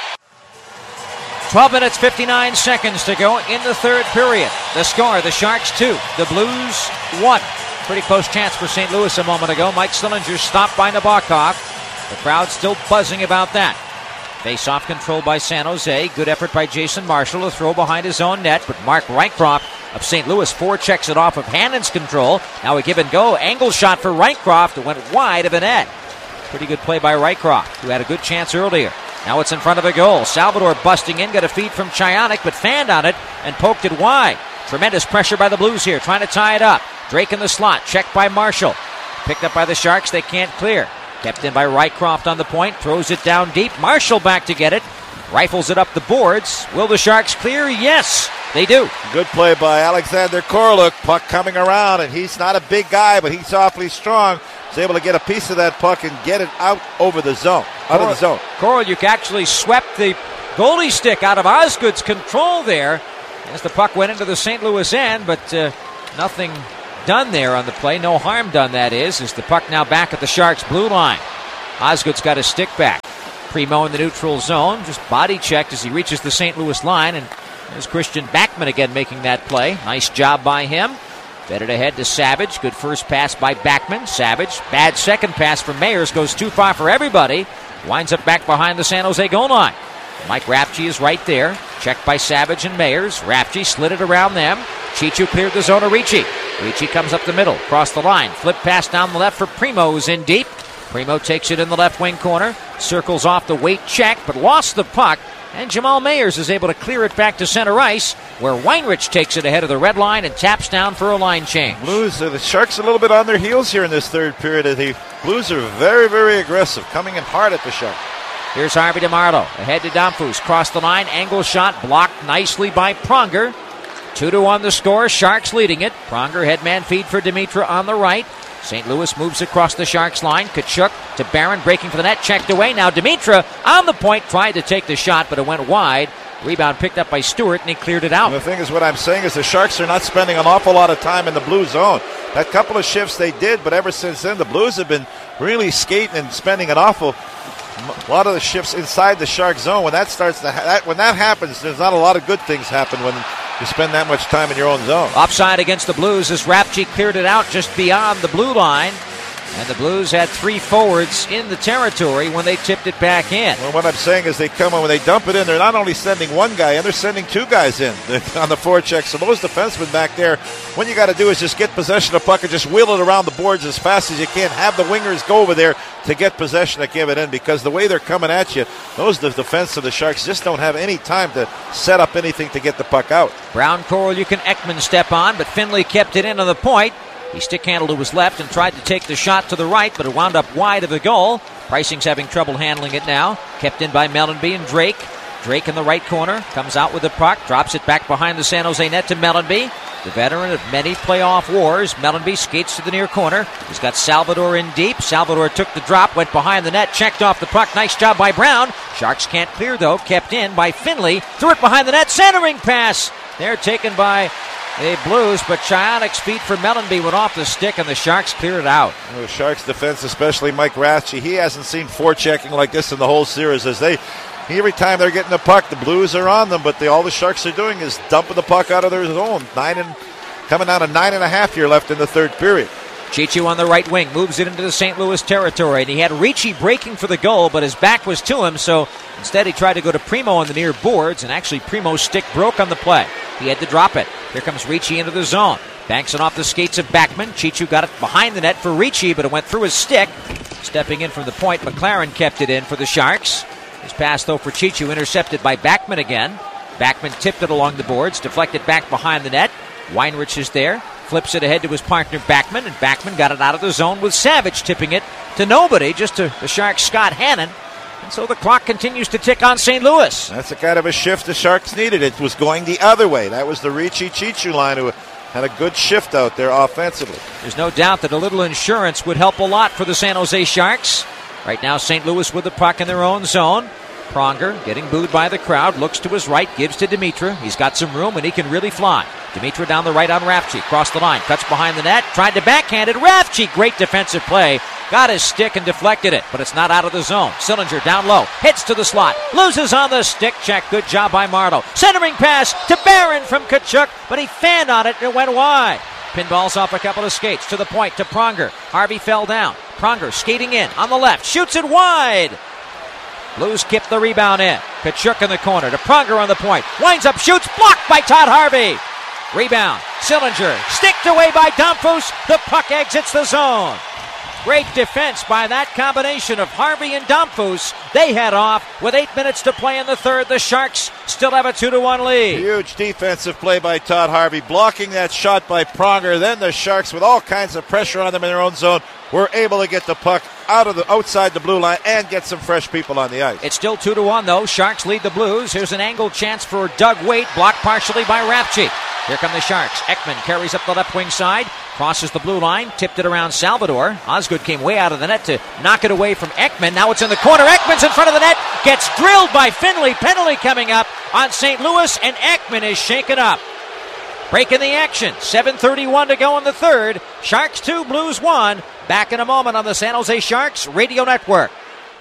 twelve minutes, fifty-nine seconds to go in the third period. The score, the Sharks two. The Blues one. Pretty close chance for Saint Louis a moment ago. Mike Sillinger stopped by Nabokov. The crowd still buzzing about that. Face-off controlled by San Jose. Good effort by Jason Marshall to throw behind his own net, but Mark Rycroft of Saint Louis forechecks it off of Hannon's control. Now a give and go. Angle shot for Rycroft. It went wide of the net. Pretty good play by Rycroft, who had a good chance earlier. Now it's in front of a goal. Salvador busting in, got a feed from Chionik, but fanned on it and poked it wide. Tremendous pressure by the Blues here, trying to tie it up. Drake in the slot, checked by Marshall. Picked up by the Sharks, they can't clear. Kept in by Rycroft on the point, throws it down deep. Marshall back to get it. Rifles it up the boards. Will the Sharks clear? Yes, they do. Good play by Alexander Korolyuk. Puck coming around, and he's not a big guy, but he's awfully strong. He's able to get a piece of that puck and get it out over the zone, out Cor- of the zone. Korolyuk actually swept the goalie stick out of Osgood's control there As the puck went into the Saint Louis end, but uh, nothing done there on the play. No harm done, that is, as the puck now back at the Sharks' blue line. Osgood's got his stick back. Primo in the neutral zone, just body checked as he reaches the Saint Louis line, and there's Christian Backman again making that play. Nice job by him. Fed it ahead to Savage. Good first pass by Backman. Savage, bad second pass from Mayers, goes too far for everybody. Winds up back behind the San Jose goal line. Mike Rapchi is right there. Checked by Savage and Mayers. Rapchi slid it around them. Chichu cleared the zone of Ricci. Ricci comes up the middle, across the line. Flip pass down the left for Primo, who's in deep. Primo takes it in the left wing corner. Circles off the weight check, but lost the puck. And Jamal Mayers is able to clear it back to center ice, where Weinrich takes it ahead of the red line and taps down for a line change. Blues, uh, the Sharks a little bit on their heels here in this third period. The Blues are very, very aggressive, coming in hard at the Sharks. Here's Harvey DeMarlo, ahead to Domfus, cross the line, angle shot, blocked nicely by Pronger. two to one the score, Sharks leading it. Pronger headman feed for Dimitra on the right. Saint Louis moves across the Sharks line. Tkachuk to Barron, breaking for the net, checked away. Now Dimitra on the point, tried to take the shot, but it went wide. Rebound picked up by Stewart, and he cleared it out. And the thing is, what I'm saying is the Sharks are not spending an awful lot of time in the blue zone. That couple of shifts they did, but ever since then, the Blues have been really skating and spending an awful a lot of the shifts inside the Shark zone. When that starts to ha- that, when that happens, there's not a lot of good things happen when you spend that much time in your own zone. Offside against the Blues as Rapchi cleared it out just beyond the blue line. And the Blues had three forwards in the territory when they tipped it back in. Well, what I'm saying is they come in, when they dump it in, they're not only sending one guy in, they're sending two guys in on the forecheck. So those defensemen back there, what you got to do is just get possession of the puck and just wheel it around the boards as fast as you can. Have the wingers go over there to get possession and give it in, because the way they're coming at you, those the defense of the Sharks just don't have any time to set up anything to get the puck out. Brown, Coral, you can Ekman step on, but Finley kept it in on the point. He stick-handled to his left and tried to take the shot to the right, but it wound up wide of the goal. Pricing's having trouble handling it now. Kept in by Mellanby and Drake. Drake in the right corner, comes out with the puck, drops it back behind the San Jose net to Mellanby. The veteran of many playoff wars, Mellanby skates to the near corner. He's got Salvador in deep. Salvador took the drop, went behind the net, checked off the puck. Nice job by Brown. Sharks can't clear, though. Kept in by Finley. Threw it behind the net. Centering pass. They're taken by the Blues, but Chionic's feet for Mellanby went off the stick, and the Sharks cleared it out. The Sharks defense, especially Mike Ratchey, he hasn't seen forechecking like this in the whole series. As they, every time they're getting the puck, the Blues are on them, but they, all the Sharks are doing is dumping the puck out of their zone. Nine and coming down to nine and a half here left in the third period. Chichu on the right wing moves it into the Saint Louis territory, and he had Ricci breaking for the goal, but his back was to him, so instead he tried to go to Primo on the near boards, and actually Primo's stick broke on the play. He had to drop it. Here comes Ricci into the zone. Banks it off the skates of Backman. Chichu got it behind the net for Ricci, but it went through his stick. Stepping in from the point, McLaren kept it in for the Sharks. His pass, though, for Chichu, intercepted by Backman again. Backman tipped it along the boards, deflected back behind the net. Weinrich is there. Flips it ahead to his partner Backman, and Backman got it out of the zone with Savage tipping it to nobody, just to the Sharks' Scott Hannon. And so the clock continues to tick on Saint Louis. That's the kind of a shift the Sharks needed. It was going the other way. That was the Ricci-Chichu line who had a good shift out there offensively. There's no doubt that a little insurance would help a lot for the San Jose Sharks. Right now, Saint Louis with the puck in their own zone. Pronger getting booed by the crowd, looks to his right, gives to Dimitra. He's got some room and he can really fly. Dimitra down the right on Rafchi, cross the line, cuts behind the net, tried to backhand it. Rafchi, great defensive play, got his stick and deflected it, but it's not out of the zone. Sillinger down low, hits to the slot, loses on the stick check. Good job by Marleau. Centering pass to Barron from Tkachuk, but he fanned on it and it went wide. Pinballs off a couple of skates to the point to Pronger. Harvey fell down. Pronger skating in on the left, shoots it wide. Blues keep the rebound in. Tkachuk in the corner to Pronger on the point. Winds up, shoots, blocked by Todd Harvey. Rebound. Sillinger sticked away by Domfus. The puck exits the zone. Great defense by that combination of Harvey and Domfus. They head off with eight minutes to play in the third. The Sharks still have a two to one lead. Huge defensive play by Todd Harvey, blocking that shot by Pronger. Then the Sharks, with all kinds of pressure on them in their own zone, were able to get the puck out of the outside the blue line and get some fresh people on the ice. It's still two to one though. Sharks lead the Blues. Here's an angled chance for Doug Waite, blocked partially by Rafchi. Here come the Sharks. Ekman carries up the left wing side, crosses the blue line, tipped it around Salvador. Osgood came way out of the net to knock it away from Ekman. Now it's in the corner. Ekman's in front of the net. Gets drilled by Finley. Penalty coming up on Saint Louis, and Ekman is shaken up. Breaking the action. seven thirty-one to go in the third. Sharks two, Blues one. Back in a moment on the San Jose Sharks Radio Network.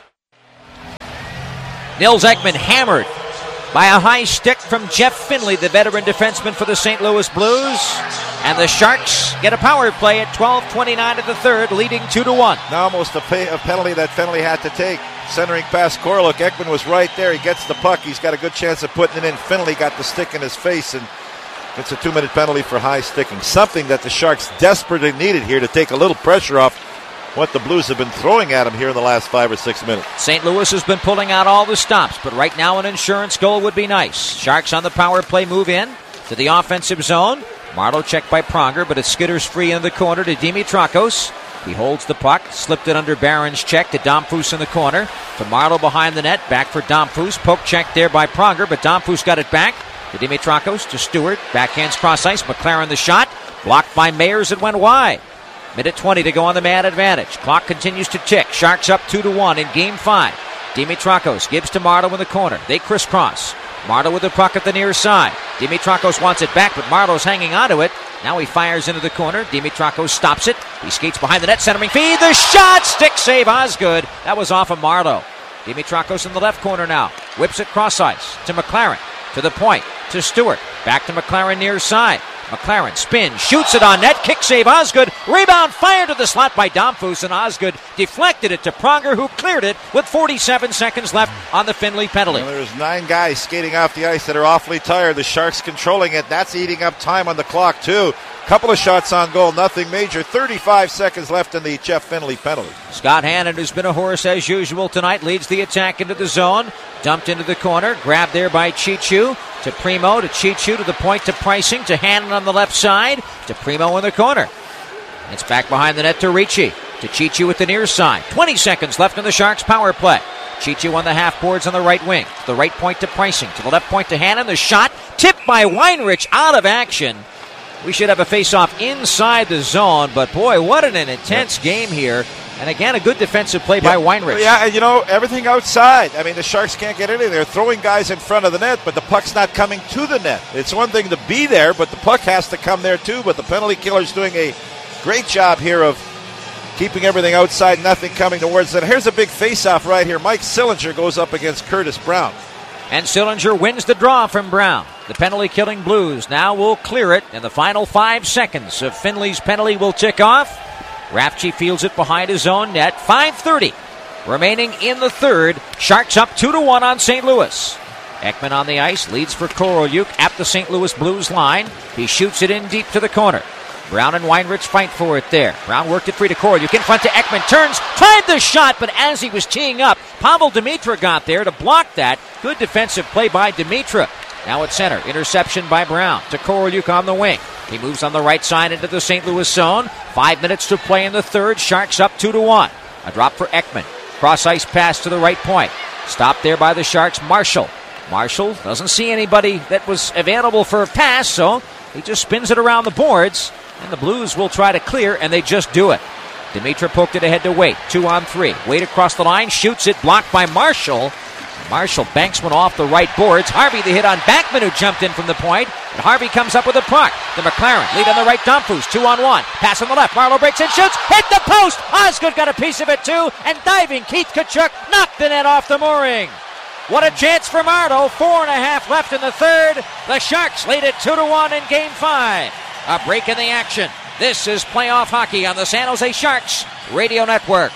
Nils Ekman hammered by a high stick from Jeff Finley, the veteran defenseman for the Saint Louis Blues. And the Sharks get a power play at twelve twenty-nine of the third, leading two to one. Now almost a, pay, a penalty that Finley had to take. Centering past Koroluk. Ekman was right there. He gets the puck. He's got a good chance of putting it in. Finley got the stick in his face, and it's a two-minute penalty for high sticking. Something that the Sharks desperately needed here to take a little pressure off what the Blues have been throwing at them here in the last five or six minutes. Saint Louis has been pulling out all the stops, but right now an insurance goal would be nice. Sharks on the power play move in to the offensive zone. Marleau checked by Pronger, but it skitters free in the corner to Dimitrakos. He holds the puck, slipped it under Barron's check to Domfus in the corner. To Marleau behind the net, back for Domfus. Poke check there by Pronger, but Domfus got it back. To Dimitrakos, to Stewart. Backhands cross ice. McLaren the shot. Blocked by Mayers. It went wide. Minute twenty to go on the man advantage. Clock continues to tick. Sharks up two to one in game five. Dimitrakos gives to Marleau in the corner. They crisscross. Marleau with the puck at the near side. Dimitrakos wants it back, but Marleau's hanging onto it. Now he fires into the corner. Dimitrakos stops it. He skates behind the net, centering feed. The shot! Stick save Osgood. That was off of Marleau. Dimitrakos in the left corner now. Whips it cross ice to McLaren. To the point. To Stewart. Back to McLaren near side. McLaren spins, shoots it on net, kick save Osgood, rebound fired to the slot by Domfus, and Osgood deflected it to Pronger, who cleared it with forty-seven seconds left on the Finley penalty. Well, there's nine guys skating off the ice that are awfully tired. The Sharks controlling it. That's eating up time on the clock too. Couple of shots on goal, nothing major. thirty-five seconds left in the Jeff Finley penalty. Scott Hannon, who's been a horse as usual tonight, leads the attack into the zone. Dumped into the corner, grabbed there by Chichu. To Primo, to Chichu, to the point, to Pricing, to Hannon on the left side, to Primo in the corner. It's back behind the net to Ricci. To Chichu at the near side. twenty seconds left in the Sharks' power play. Chichu on the half boards on the right wing. To the right point to Pricing. To the left point to Hannon. The shot tipped by Weinrich, out of action. We should have a face-off inside the zone, but boy, what an intense yep. game here. And again, a good defensive play yep. by Weinrich. Yeah, and you know, everything outside. I mean, the Sharks can't get anything. They're throwing guys in front of the net, but the puck's not coming to the net. It's one thing to be there, but the puck has to come there too. But the penalty killer's doing a great job here of keeping everything outside, nothing coming towards it. Here's a big face-off right here. Mike Sillinger goes up against Curtis Brown. And Sillinger wins the draw from Brown. The penalty-killing Blues now will clear it, and the final five seconds of Finley's penalty will tick off. Rafchi fields it behind his own net. five thirty remaining in the third. Sharks up two to one on Saint Louis. Ekman on the ice, leads for Korolyuk at the Saint Louis Blues line. He shoots it in deep to the corner. Brown and Weinrich fight for it there. Brown worked it free to Korolyuk in front to Ekman. Turns, tried the shot, but as he was teeing up, Pavel Dimitra got there to block that. Good defensive play by Dimitra. Now at center, interception by Brown to Korolyuk on the wing. He moves on the right side into the Saint Louis zone. Five minutes to play in the third. Sharks up two to one. A drop for Ekman. Cross ice pass to the right point. Stopped there by the Sharks. Marshall. Marshall doesn't see anybody that was available for a pass, so he just spins it around the boards. And the Blues will try to clear, and they just do it. Dimitra poked it ahead to Waite. Two on three. Waite across the line. Shoots it. Blocked by Marshall. Marshall banks one off the right boards. Harvey the hit on Backman, who jumped in from the point. And Harvey comes up with a puck. To McLaren. Lead on the right, Domfus. Two on one. Pass on the left. Marleau breaks in, shoots. Hit the post. Osgood got a piece of it too. And diving Keith Tkachuk knocked the net off the mooring. What a chance for Marleau. Four and a half left in the third. The Sharks lead it two to one in game five. A break in the action. This is playoff hockey on the San Jose Sharks Radio Network.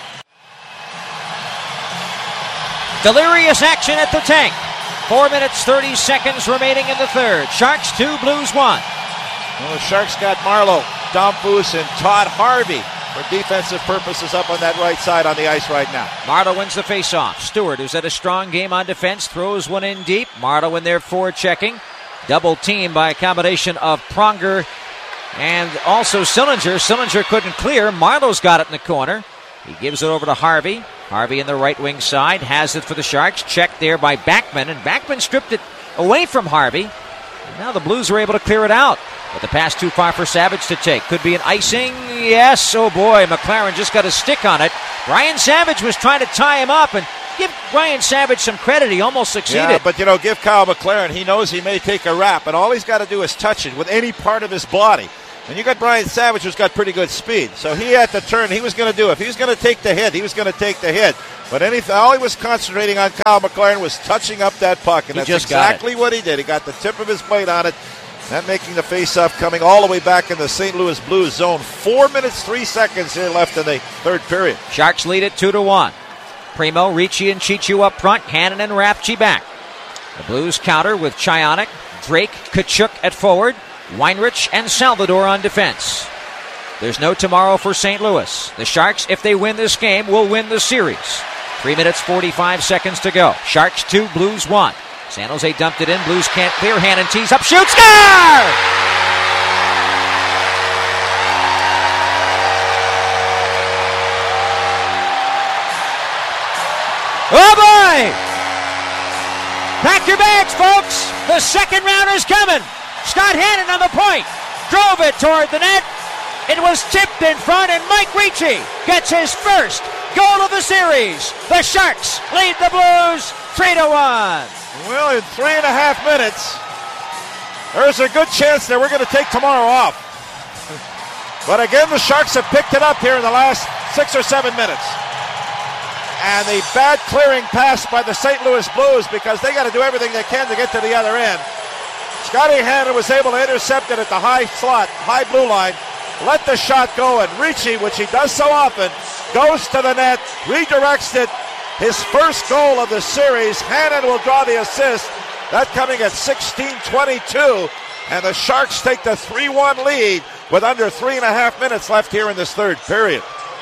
Delirious action at the tank. Four minutes, thirty seconds remaining in the third. Sharks two, Blues one. Well, the Sharks got Marleau, Domfus, and Todd Harvey for defensive purposes up on that right side on the ice right now. Marleau wins the faceoff. Stewart, who's had a strong game on defense, throws one in deep. Marleau in there forward checking. Double team by a combination of Pronger and also Sillinger. Sillinger couldn't clear. Marlowe's got it in the corner. He gives it over to Harvey. Harvey in the right wing side has it for the Sharks. Checked there by Backman, and Backman stripped it away from Harvey. And now the Blues are able to clear it out. But the pass too far for Savage to take. Could be an icing. Yes. Oh boy, McLaren just got a stick on it. Brian Savage was trying to tie him up, and give Brian Savage some credit. He almost succeeded. Yeah, but, you know, give Kyle McLaren. He knows he may take a wrap, and all he's got to do is touch it with any part of his body. And you got Brian Savage, who's got pretty good speed. So he had to turn. He was going to do it. If he was going to take the hit, he was going to take the hit. But anything, all he was concentrating on, Kyle McLaren, was touching up that puck. And he that's just exactly what he did. He got the tip of his blade on it. That making the face-off coming all the way back in the Saint Louis Blues zone. Four minutes, three seconds here left in the third period. Sharks lead it two to one. Primo, Ricci, and Chichu up front. Hannon and Rafchi back. The Blues counter with Chionik, Drake, Tkachuk at forward. Weinrich and Salvador on defense. There's no tomorrow for Saint Louis. The Sharks, if they win this game, will win the series. Three minutes, forty-five seconds to go. Sharks two, Blues one. San Jose dumped it in. Blues can't clear. Hannon tees up, shoots, score! Oh boy! Pack your bags, folks. The second rounder's coming. Scott Hannon on the point. Drove it toward the net. It was tipped in front, and Mike Ricci gets his first goal of the series. The Sharks lead the Blues three to one. Well, in three and a half minutes, there's a good chance that we're going to take tomorrow off. But again, the Sharks have picked it up here in the last six or seven minutes. And the bad clearing pass by the Saint Louis Blues, because they got to do everything they can to get to the other end. Scotty Hannon was able to intercept it at the high slot, high blue line, let the shot go, and Ricci, which he does so often, goes to the net, redirects it. His first goal of the series. Hannon will draw the assist. That coming at sixteen twenty-two, and the Sharks take the three one lead with under three and a half minutes left here in this third period.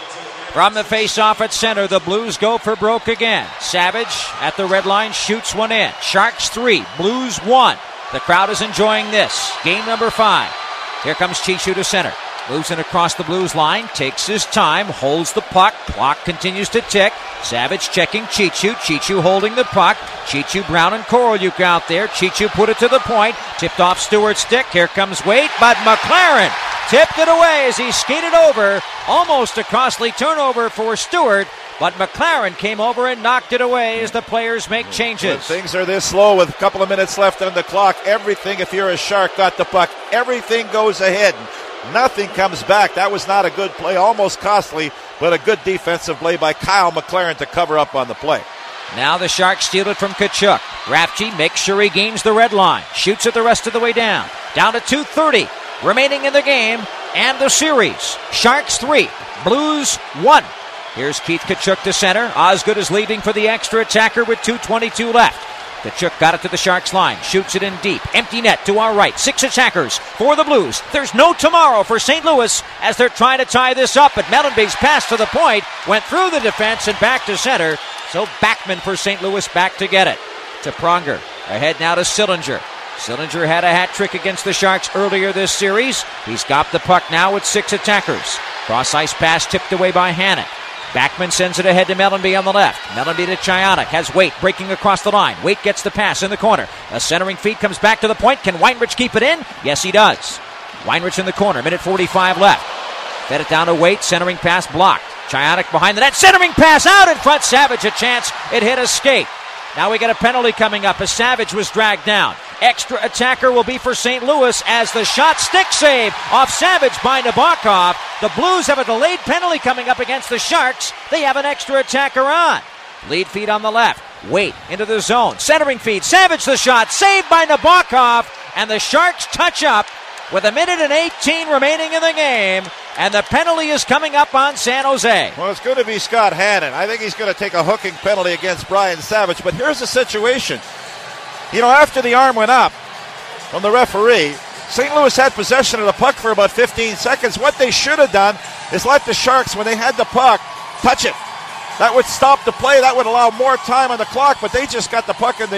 From the face-off at center, the Blues go for broke again. Savage at the red line shoots one in. Sharks three, Blues one. The crowd is enjoying this. Game number five. Here comes Chichu to center. Moves in across the Blues line, takes his time, holds the puck. Clock continues to tick. Savage checking Chichu. Chichu holding the puck. Chichu, Brown, and Korolyuk out there. Chichu put it to the point. Tipped off Stewart's stick. Here comes Waite, but McLaren tipped it away as he skated over. Almost a costly turnover for Stewart, but McLaren came over and knocked it away as the players make changes. When things are this slow with a couple of minutes left on the clock, everything, if you're a Shark, got the puck, everything goes ahead. Nothing comes back. That was not a good play, almost costly, but a good defensive play by Kyle McLaren to cover up on the play. Now the Sharks steal it from Tkachuk. Rafchi makes sure he gains the red line. Shoots it the rest of the way down. Down to two thirty remaining in the game and the series. Sharks three, Blues one. Here's Keith Tkachuk to center. Osgood is leaving for the extra attacker with two twenty-two left. Tkachuk got it to the Sharks line. Shoots it in deep. Empty net to our right. Six attackers for the Blues. There's no tomorrow for Saint Louis as they're trying to tie this up. But Mellenby's pass to the point went through the defense and back to center. So Backman for Saint Louis back to get it. To Pronger. Ahead now to Sillinger. Sillinger had a hat trick against the Sharks earlier this series. He's got the puck now with six attackers. Cross-ice pass tipped away by Hannon. Backman sends it ahead to Mellenby on the left. Mellenby to Chionik. Has Waite breaking across the line. Waite gets the pass in the corner. A centering feed comes back to the point. Can Weinrich keep it in? Yes, he does. Weinrich in the corner. Minute forty-five left. Fed it down to Waite. Centering pass blocked. Chionik behind the net. Centering pass out in front. Savage a chance. It hit a skate. Now we got a penalty coming up as Savage was dragged down. Extra attacker will be for Saint Louis as the shot stick save off Savage by Nabokov. The Blues have a delayed penalty coming up against the Sharks. They have an extra attacker on. Lead feed on the left. Waite into the zone. Centering feed. Savage the shot. Saved by Nabokov. And the Sharks touch up with a minute and eighteen remaining in the game. And the penalty is coming up on San Jose. Well, it's going to be Scott Hannon. I think he's going to take a hooking penalty against Brian Savage. But here's the situation. You know, after the arm went up from the referee, Saint Louis had possession of the puck for about fifteen seconds. What they should have done is let the Sharks, when they had the puck, touch it. That would stop the play. That would allow more time on the clock, but they just got the puck in the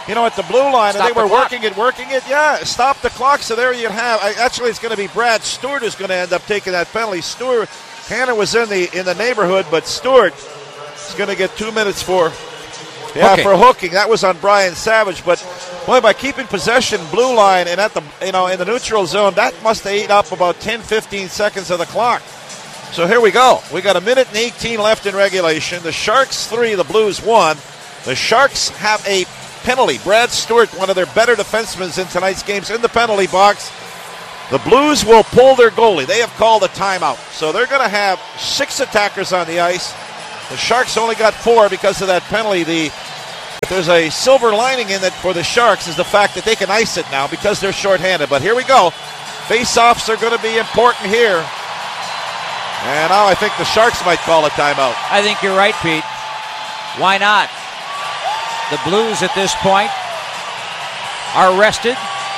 you know, at the blue line, Stop and they the were clock. working it, working it. Yeah, stop the clock. So there you have. I, actually, it's going to be Brad Stewart who's going to end up taking that penalty. Stewart, Hannah was in the in the neighborhood, but Stewart is going to get two minutes for yeah hooking. for hooking. That was on Brian Savage, but boy, by keeping possession blue line and at the you know in the neutral zone, that must have eaten up about ten, fifteen seconds of the clock. So here we go. We got a minute and eighteen left in regulation. The Sharks three, the Blues one. The Sharks have a penalty. Brad Stewart, one of their better defensemen in tonight's games, in the penalty box. The Blues will pull their goalie. They have called a timeout. So they're going to have six attackers on the ice. The Sharks only got four because of that penalty. The if there's a silver lining in it for the Sharks is the fact that they can ice it now because they're shorthanded. But here we go. Face-offs are going to be important here. And now I think the Sharks might call a timeout. I think you're right, Pete. Why not? The Blues at this point are rested.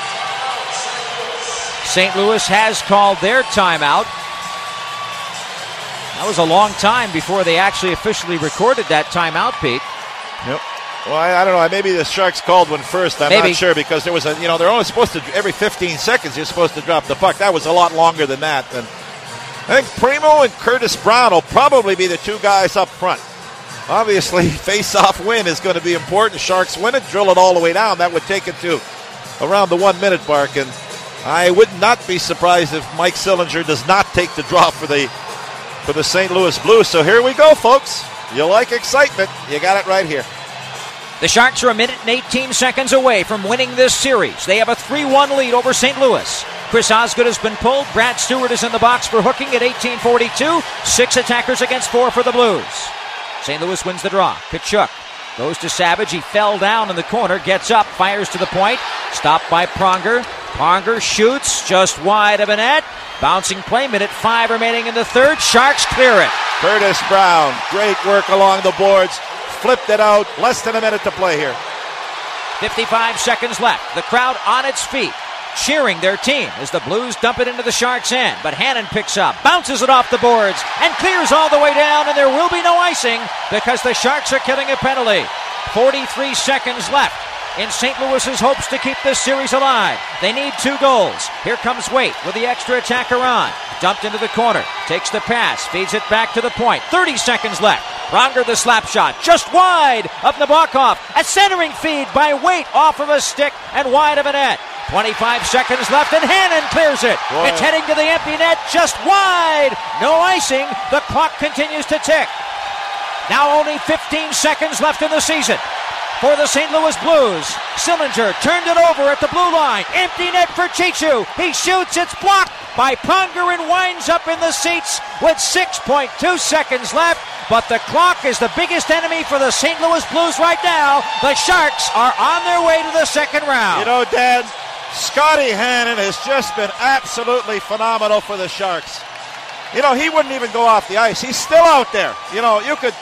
Saint Louis has called their timeout. That was a long time before they actually officially recorded that timeout, Pete. Yep. Well, I, I don't know. Maybe the Sharks called one first. I'm Maybe. not sure because there was a, you know, they're only supposed to, every fifteen seconds, you're supposed to drop the puck. That was a lot longer than that. And I think Primo and Curtis Brown will probably be the two guys up front. Obviously, face-off win is going to be important. Sharks win it, drill it all the way down. That would take it to around the one-minute mark. And I would not be surprised if Mike Sillinger does not take the draw for the for the Saint Louis Blues. So here we go, folks. You like excitement. You got it right here. The Sharks are a minute and eighteen seconds away from winning this series. They have a three one lead over Saint Louis. Chris Osgood has been pulled. Brad Stewart is in the box for hooking at eighteen forty-two. Six attackers against four for the Blues. Saint Louis wins the draw. Kachuk goes to Savage. He fell down in the corner. Gets up. Fires to the point. Stopped by Pronger. Pronger shoots just wide of a net. Bouncing play. Minute five remaining in the third. Sharks clear it. Curtis Brown. Great work along the boards. Flipped it out. Less than a minute to play here. fifty-five seconds left. The crowd on its feet, cheering their team as the Blues dump it into the Sharks' end. But Hannon picks up, bounces it off the boards, and clears all the way down, and there will be no icing because the Sharks are killing a penalty. forty-three seconds left in Saint Louis's hopes to keep this series alive. They need two goals. Here comes Waite with the extra attacker on. Dumped into the corner, takes the pass, feeds it back to the point. thirty seconds left. Pronger the slap shot, just wide of Nabokov. A centering feed by Waite off of a stick and wide of a net. twenty-five seconds left and Hannon clears it. Boy. It's heading to the empty net, just wide. No icing. The clock continues to tick. Now only fifteen seconds left in the season for the Saint Louis Blues. Sillinger turned it over at the blue line. Empty net for Chichu. He shoots. It's blocked by Pronger and winds up in the seats with six point two seconds left. But the clock is the biggest enemy for the Saint Louis Blues right now. The Sharks are on their way to the second round. You know, Dad, Scotty Hannon has just been absolutely phenomenal for the Sharks. You know, he wouldn't even go off the ice. He's still out there. You know, you could,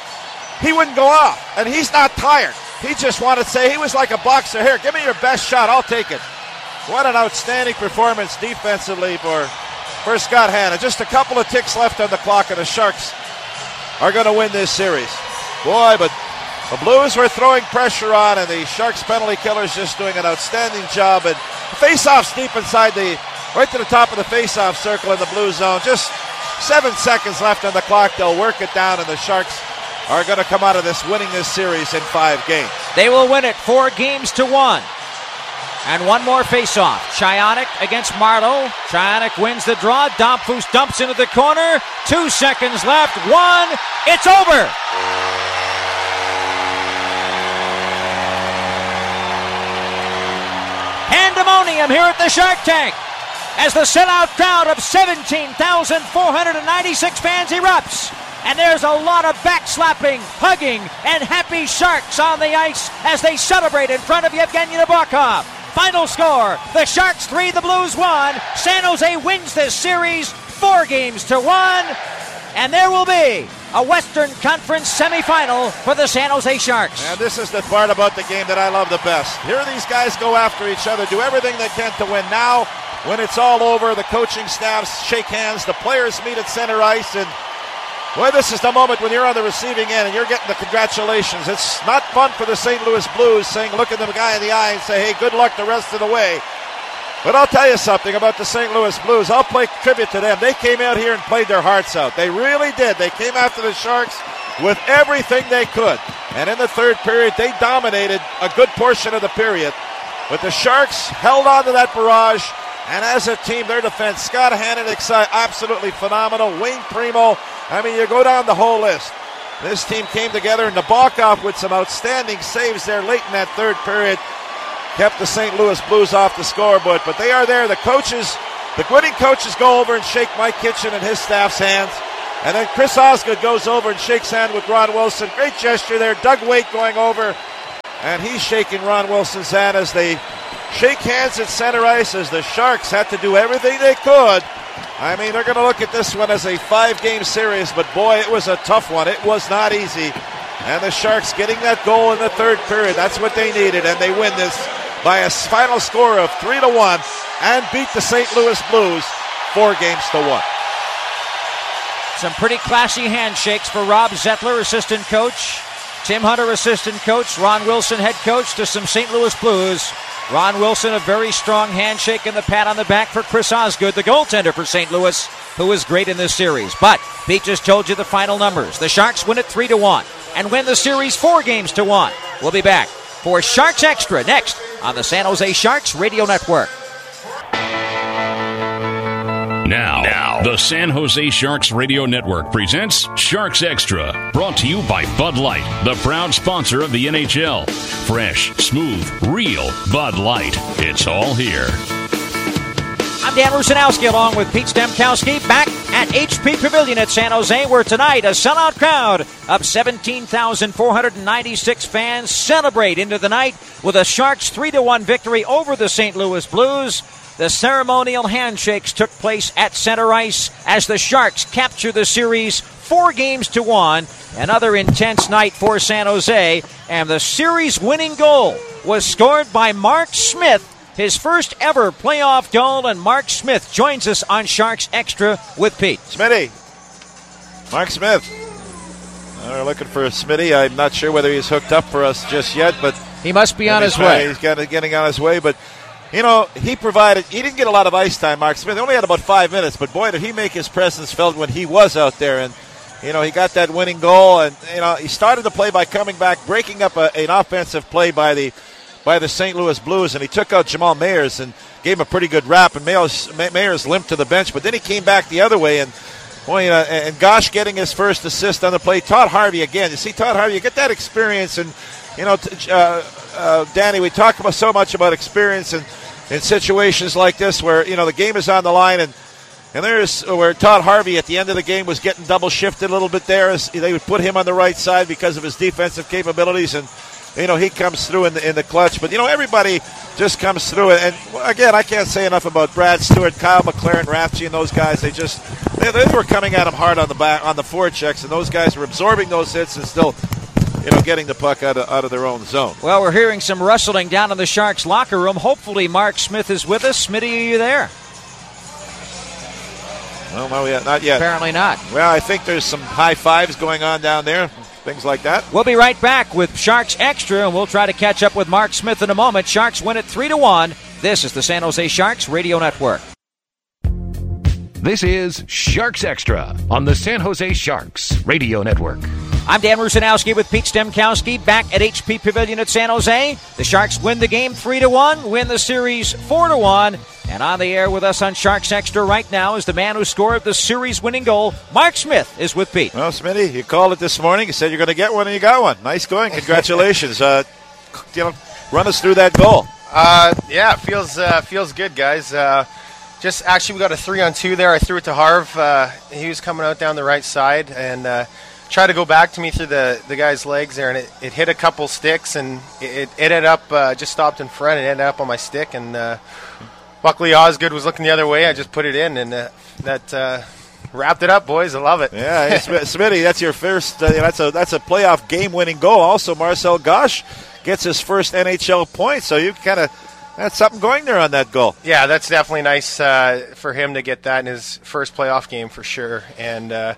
he wouldn't go off. And he's not tired. He just wanted to say, he was like a boxer. Here, give me your best shot. I'll take it. What an outstanding performance defensively for, for Scott Hannon. Just a couple of ticks left on the clock, and the Sharks are going to win this series. Boy, but the Blues were throwing pressure on, and the Sharks penalty killers just doing an outstanding job. And face-offs deep inside the, right to the top of the face-off circle in the blue zone. Just seven seconds left on the clock. They'll work it down, and the Sharks are going to come out of this winning this series in five games. They will win it four games to one. And one more face-off. Chionik against Marlowe. Chionik wins the draw. Domfus dumps into the corner. Two seconds left. One. It's over. Pandemonium here at the Shark Tank as the sellout crowd of seventeen thousand four hundred ninety-six fans erupts. And there's a lot of backslapping, hugging, and happy Sharks on the ice as they celebrate in front of Yevgeny Nabokov. Final score, the Sharks three, the Blues one. San Jose wins this series four games to one. And there will be a Western Conference semifinal for the San Jose Sharks. And this is the part about the game that I love the best. Here these guys go after each other, do everything they can to win. Now, when it's all over, the coaching staffs shake hands, the players meet at center ice, and Boy, this is the moment when you're on the receiving end and you're getting the congratulations. It's not fun for the Saint Louis Blues saying, look at the guy in the eye and say, hey, good luck the rest of the way. But I'll tell you something about the Saint Louis Blues. I'll play tribute to them. They came out here and played their hearts out. They really did. They came after the Sharks with everything they could. And in the third period, they dominated a good portion of the period. But the Sharks held on to that barrage. And as a team, their defense, Scott Hannon, absolutely phenomenal. Wayne Primo. I mean, you go down the whole list. This team came together, and Nabokov with some outstanding saves there late in that third period kept the Saint Louis Blues off the scoreboard. But they are there. The coaches, the winning coaches go over and shake Mike Kitchen and his staff's hands. And then Chris Osgood goes over and shakes hands with Ron Wilson. Great gesture there. Doug Waite going over, and he's shaking Ron Wilson's hand as they shake hands at center ice as the Sharks had to do everything they could. I mean, they're going to look at this one as a five-game series, but boy, it was a tough one. It was not easy. And the Sharks getting that goal in the third period, that's what they needed, and they win this by a final score of three to one and beat the Saint Louis Blues four games to one. Some pretty classy handshakes for Rob Zettler, assistant coach. Tim Hunter, assistant coach. Ron Wilson, head coach, to some Saint Louis Blues. Ron Wilson, a very strong handshake and the pat on the back for Chris Osgood, the goaltender for Saint Louis, who was great in this series. But Pete just told you the final numbers. The Sharks win it three to one and win the series four games to one. We'll be back for Sharks Extra next on the San Jose Sharks Radio Network. Now, now, the San Jose Sharks Radio Network presents Sharks Extra, brought to you by Bud Light, the proud sponsor of the N H L. Fresh, smooth, real Bud Light. It's all here. I'm Dan Rusanowski along with Pete Stemkowski back at H P Pavilion at San Jose, where tonight a sellout crowd of seventeen thousand four hundred ninety-six fans celebrate into the night with a Sharks three to one victory over the Saint Louis Blues. The ceremonial handshakes took place at center ice as the Sharks capture the series four games to one. Another intense night for San Jose, and the series winning goal was scored by Mark Smith, his first ever playoff goal, and Mark Smith joins us on Sharks Extra with Pete. Smitty. Mark Smith. We're looking for Smitty. I'm not sure whether he's hooked up for us just yet, but he must be on his way. He's got, getting on his way, but you know, he provided, he didn't get a lot of ice time, Mark Smith. He only had about five minutes, but boy, did he make his presence felt when he was out there. And, you know, he got that winning goal, and, you know, he started the play by coming back, breaking up a, an offensive play by the by the Saint Louis Blues, and he took out Jamal Mayers and gave him a pretty good rap, and Mayers, Mayers limped to the bench, but then he came back the other way, and, boy, uh, and Gosh getting his first assist on the play. Todd Harvey again. You see Todd Harvey, you get that experience, and, you know, t- uh, uh, Danny, we talk about so much about experience, and in situations like this where, you know, the game is on the line, and and there's where Todd Harvey at the end of the game was getting double shifted a little bit there as they would put him on the right side because of his defensive capabilities, and, you know, he comes through in the, in the clutch. But, you know, everybody just comes through it. And, again, I can't say enough about Brad Stewart, Kyle McLaren, Rafchi, and those guys. They just they, they were coming at him hard on the back, on the forechecks, and those guys were absorbing those hits and still, you know, getting the puck out of, out of their own zone. Well, we're hearing some rustling down in the Sharks locker room. Hopefully Mark Smith is with us. Smitty, are you there? Well, no, yet, not yet. Apparently not. Well, I think there's some high fives going on down there, things like that. We'll be right back with Sharks Extra, and we'll try to catch up with Mark Smith in a moment. Sharks win it three to one. This is the San Jose Sharks Radio Network. This is Sharks Extra on the San Jose Sharks Radio Network. I'm Dan Rusanowski with Pete Stemkowski back at H P Pavilion at San Jose. The Sharks win the game three to one, win the series four to one. And on the air with us on Sharks Extra right now is the man who scored the series-winning goal. Mark Smith is with Pete. Well, Smitty, you called it this morning. You said you're going to get one, and you got one. Nice going. Congratulations. uh, you know, run us through that goal. Uh, yeah, it feels uh, feels good, guys. Uh, just actually, we got a three on two there. I threw it to Harv. Uh, he was coming out down the right side and uh, tried to go back to me through the, the guy's legs there, and it, it hit a couple sticks, and it, it ended up uh, just stopped in front. It ended up on my stick, and uh, luckily Osgood was looking the other way. I just put it in, and uh, that uh, wrapped it up, boys. I love it. Yeah, hey, Smitty, that's your first. Uh, that's a that's a playoff game-winning goal. Also, Marcel Gosh gets his first N H L point, so you kind of. That's something going there on that goal. Yeah, that's definitely nice uh, for him to get that in his first playoff game for sure. And uh,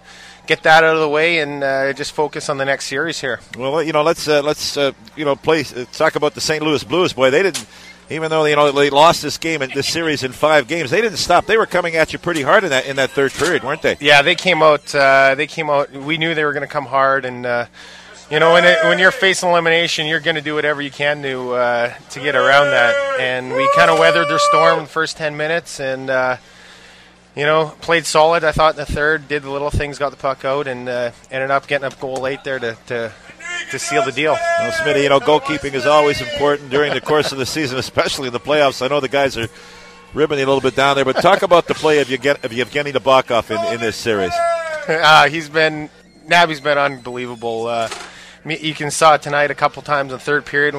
get that out of the way and uh, just focus on the next series here. Well, you know, let's uh, let's uh, you know play uh, talk about the Saint Louis Blues. Boy, they didn't. Even though you know they lost this game in this series in five games, they didn't stop. They were coming at you pretty hard in that in that third period, weren't they? Yeah, they came out. Uh, they came out. We knew they were going to come hard, and uh, you know when it, when you're facing elimination, you're going to do whatever you can to uh, to get around that. And we kind of weathered their storm in the first ten minutes, and uh, you know played solid. I thought in the third, did the little things, got the puck out, and uh, ended up getting a goal late there to. to to seal the deal. Well, Smitty, you know, goalkeeping is always important during the course of the season, especially in the playoffs. I know the guys are ribbing you a little bit down there, but talk about the play of Yevgeny Nabokov in, in this series. Uh, he's been, Nabby's been unbelievable. Uh, you can saw it tonight a couple times in the third period.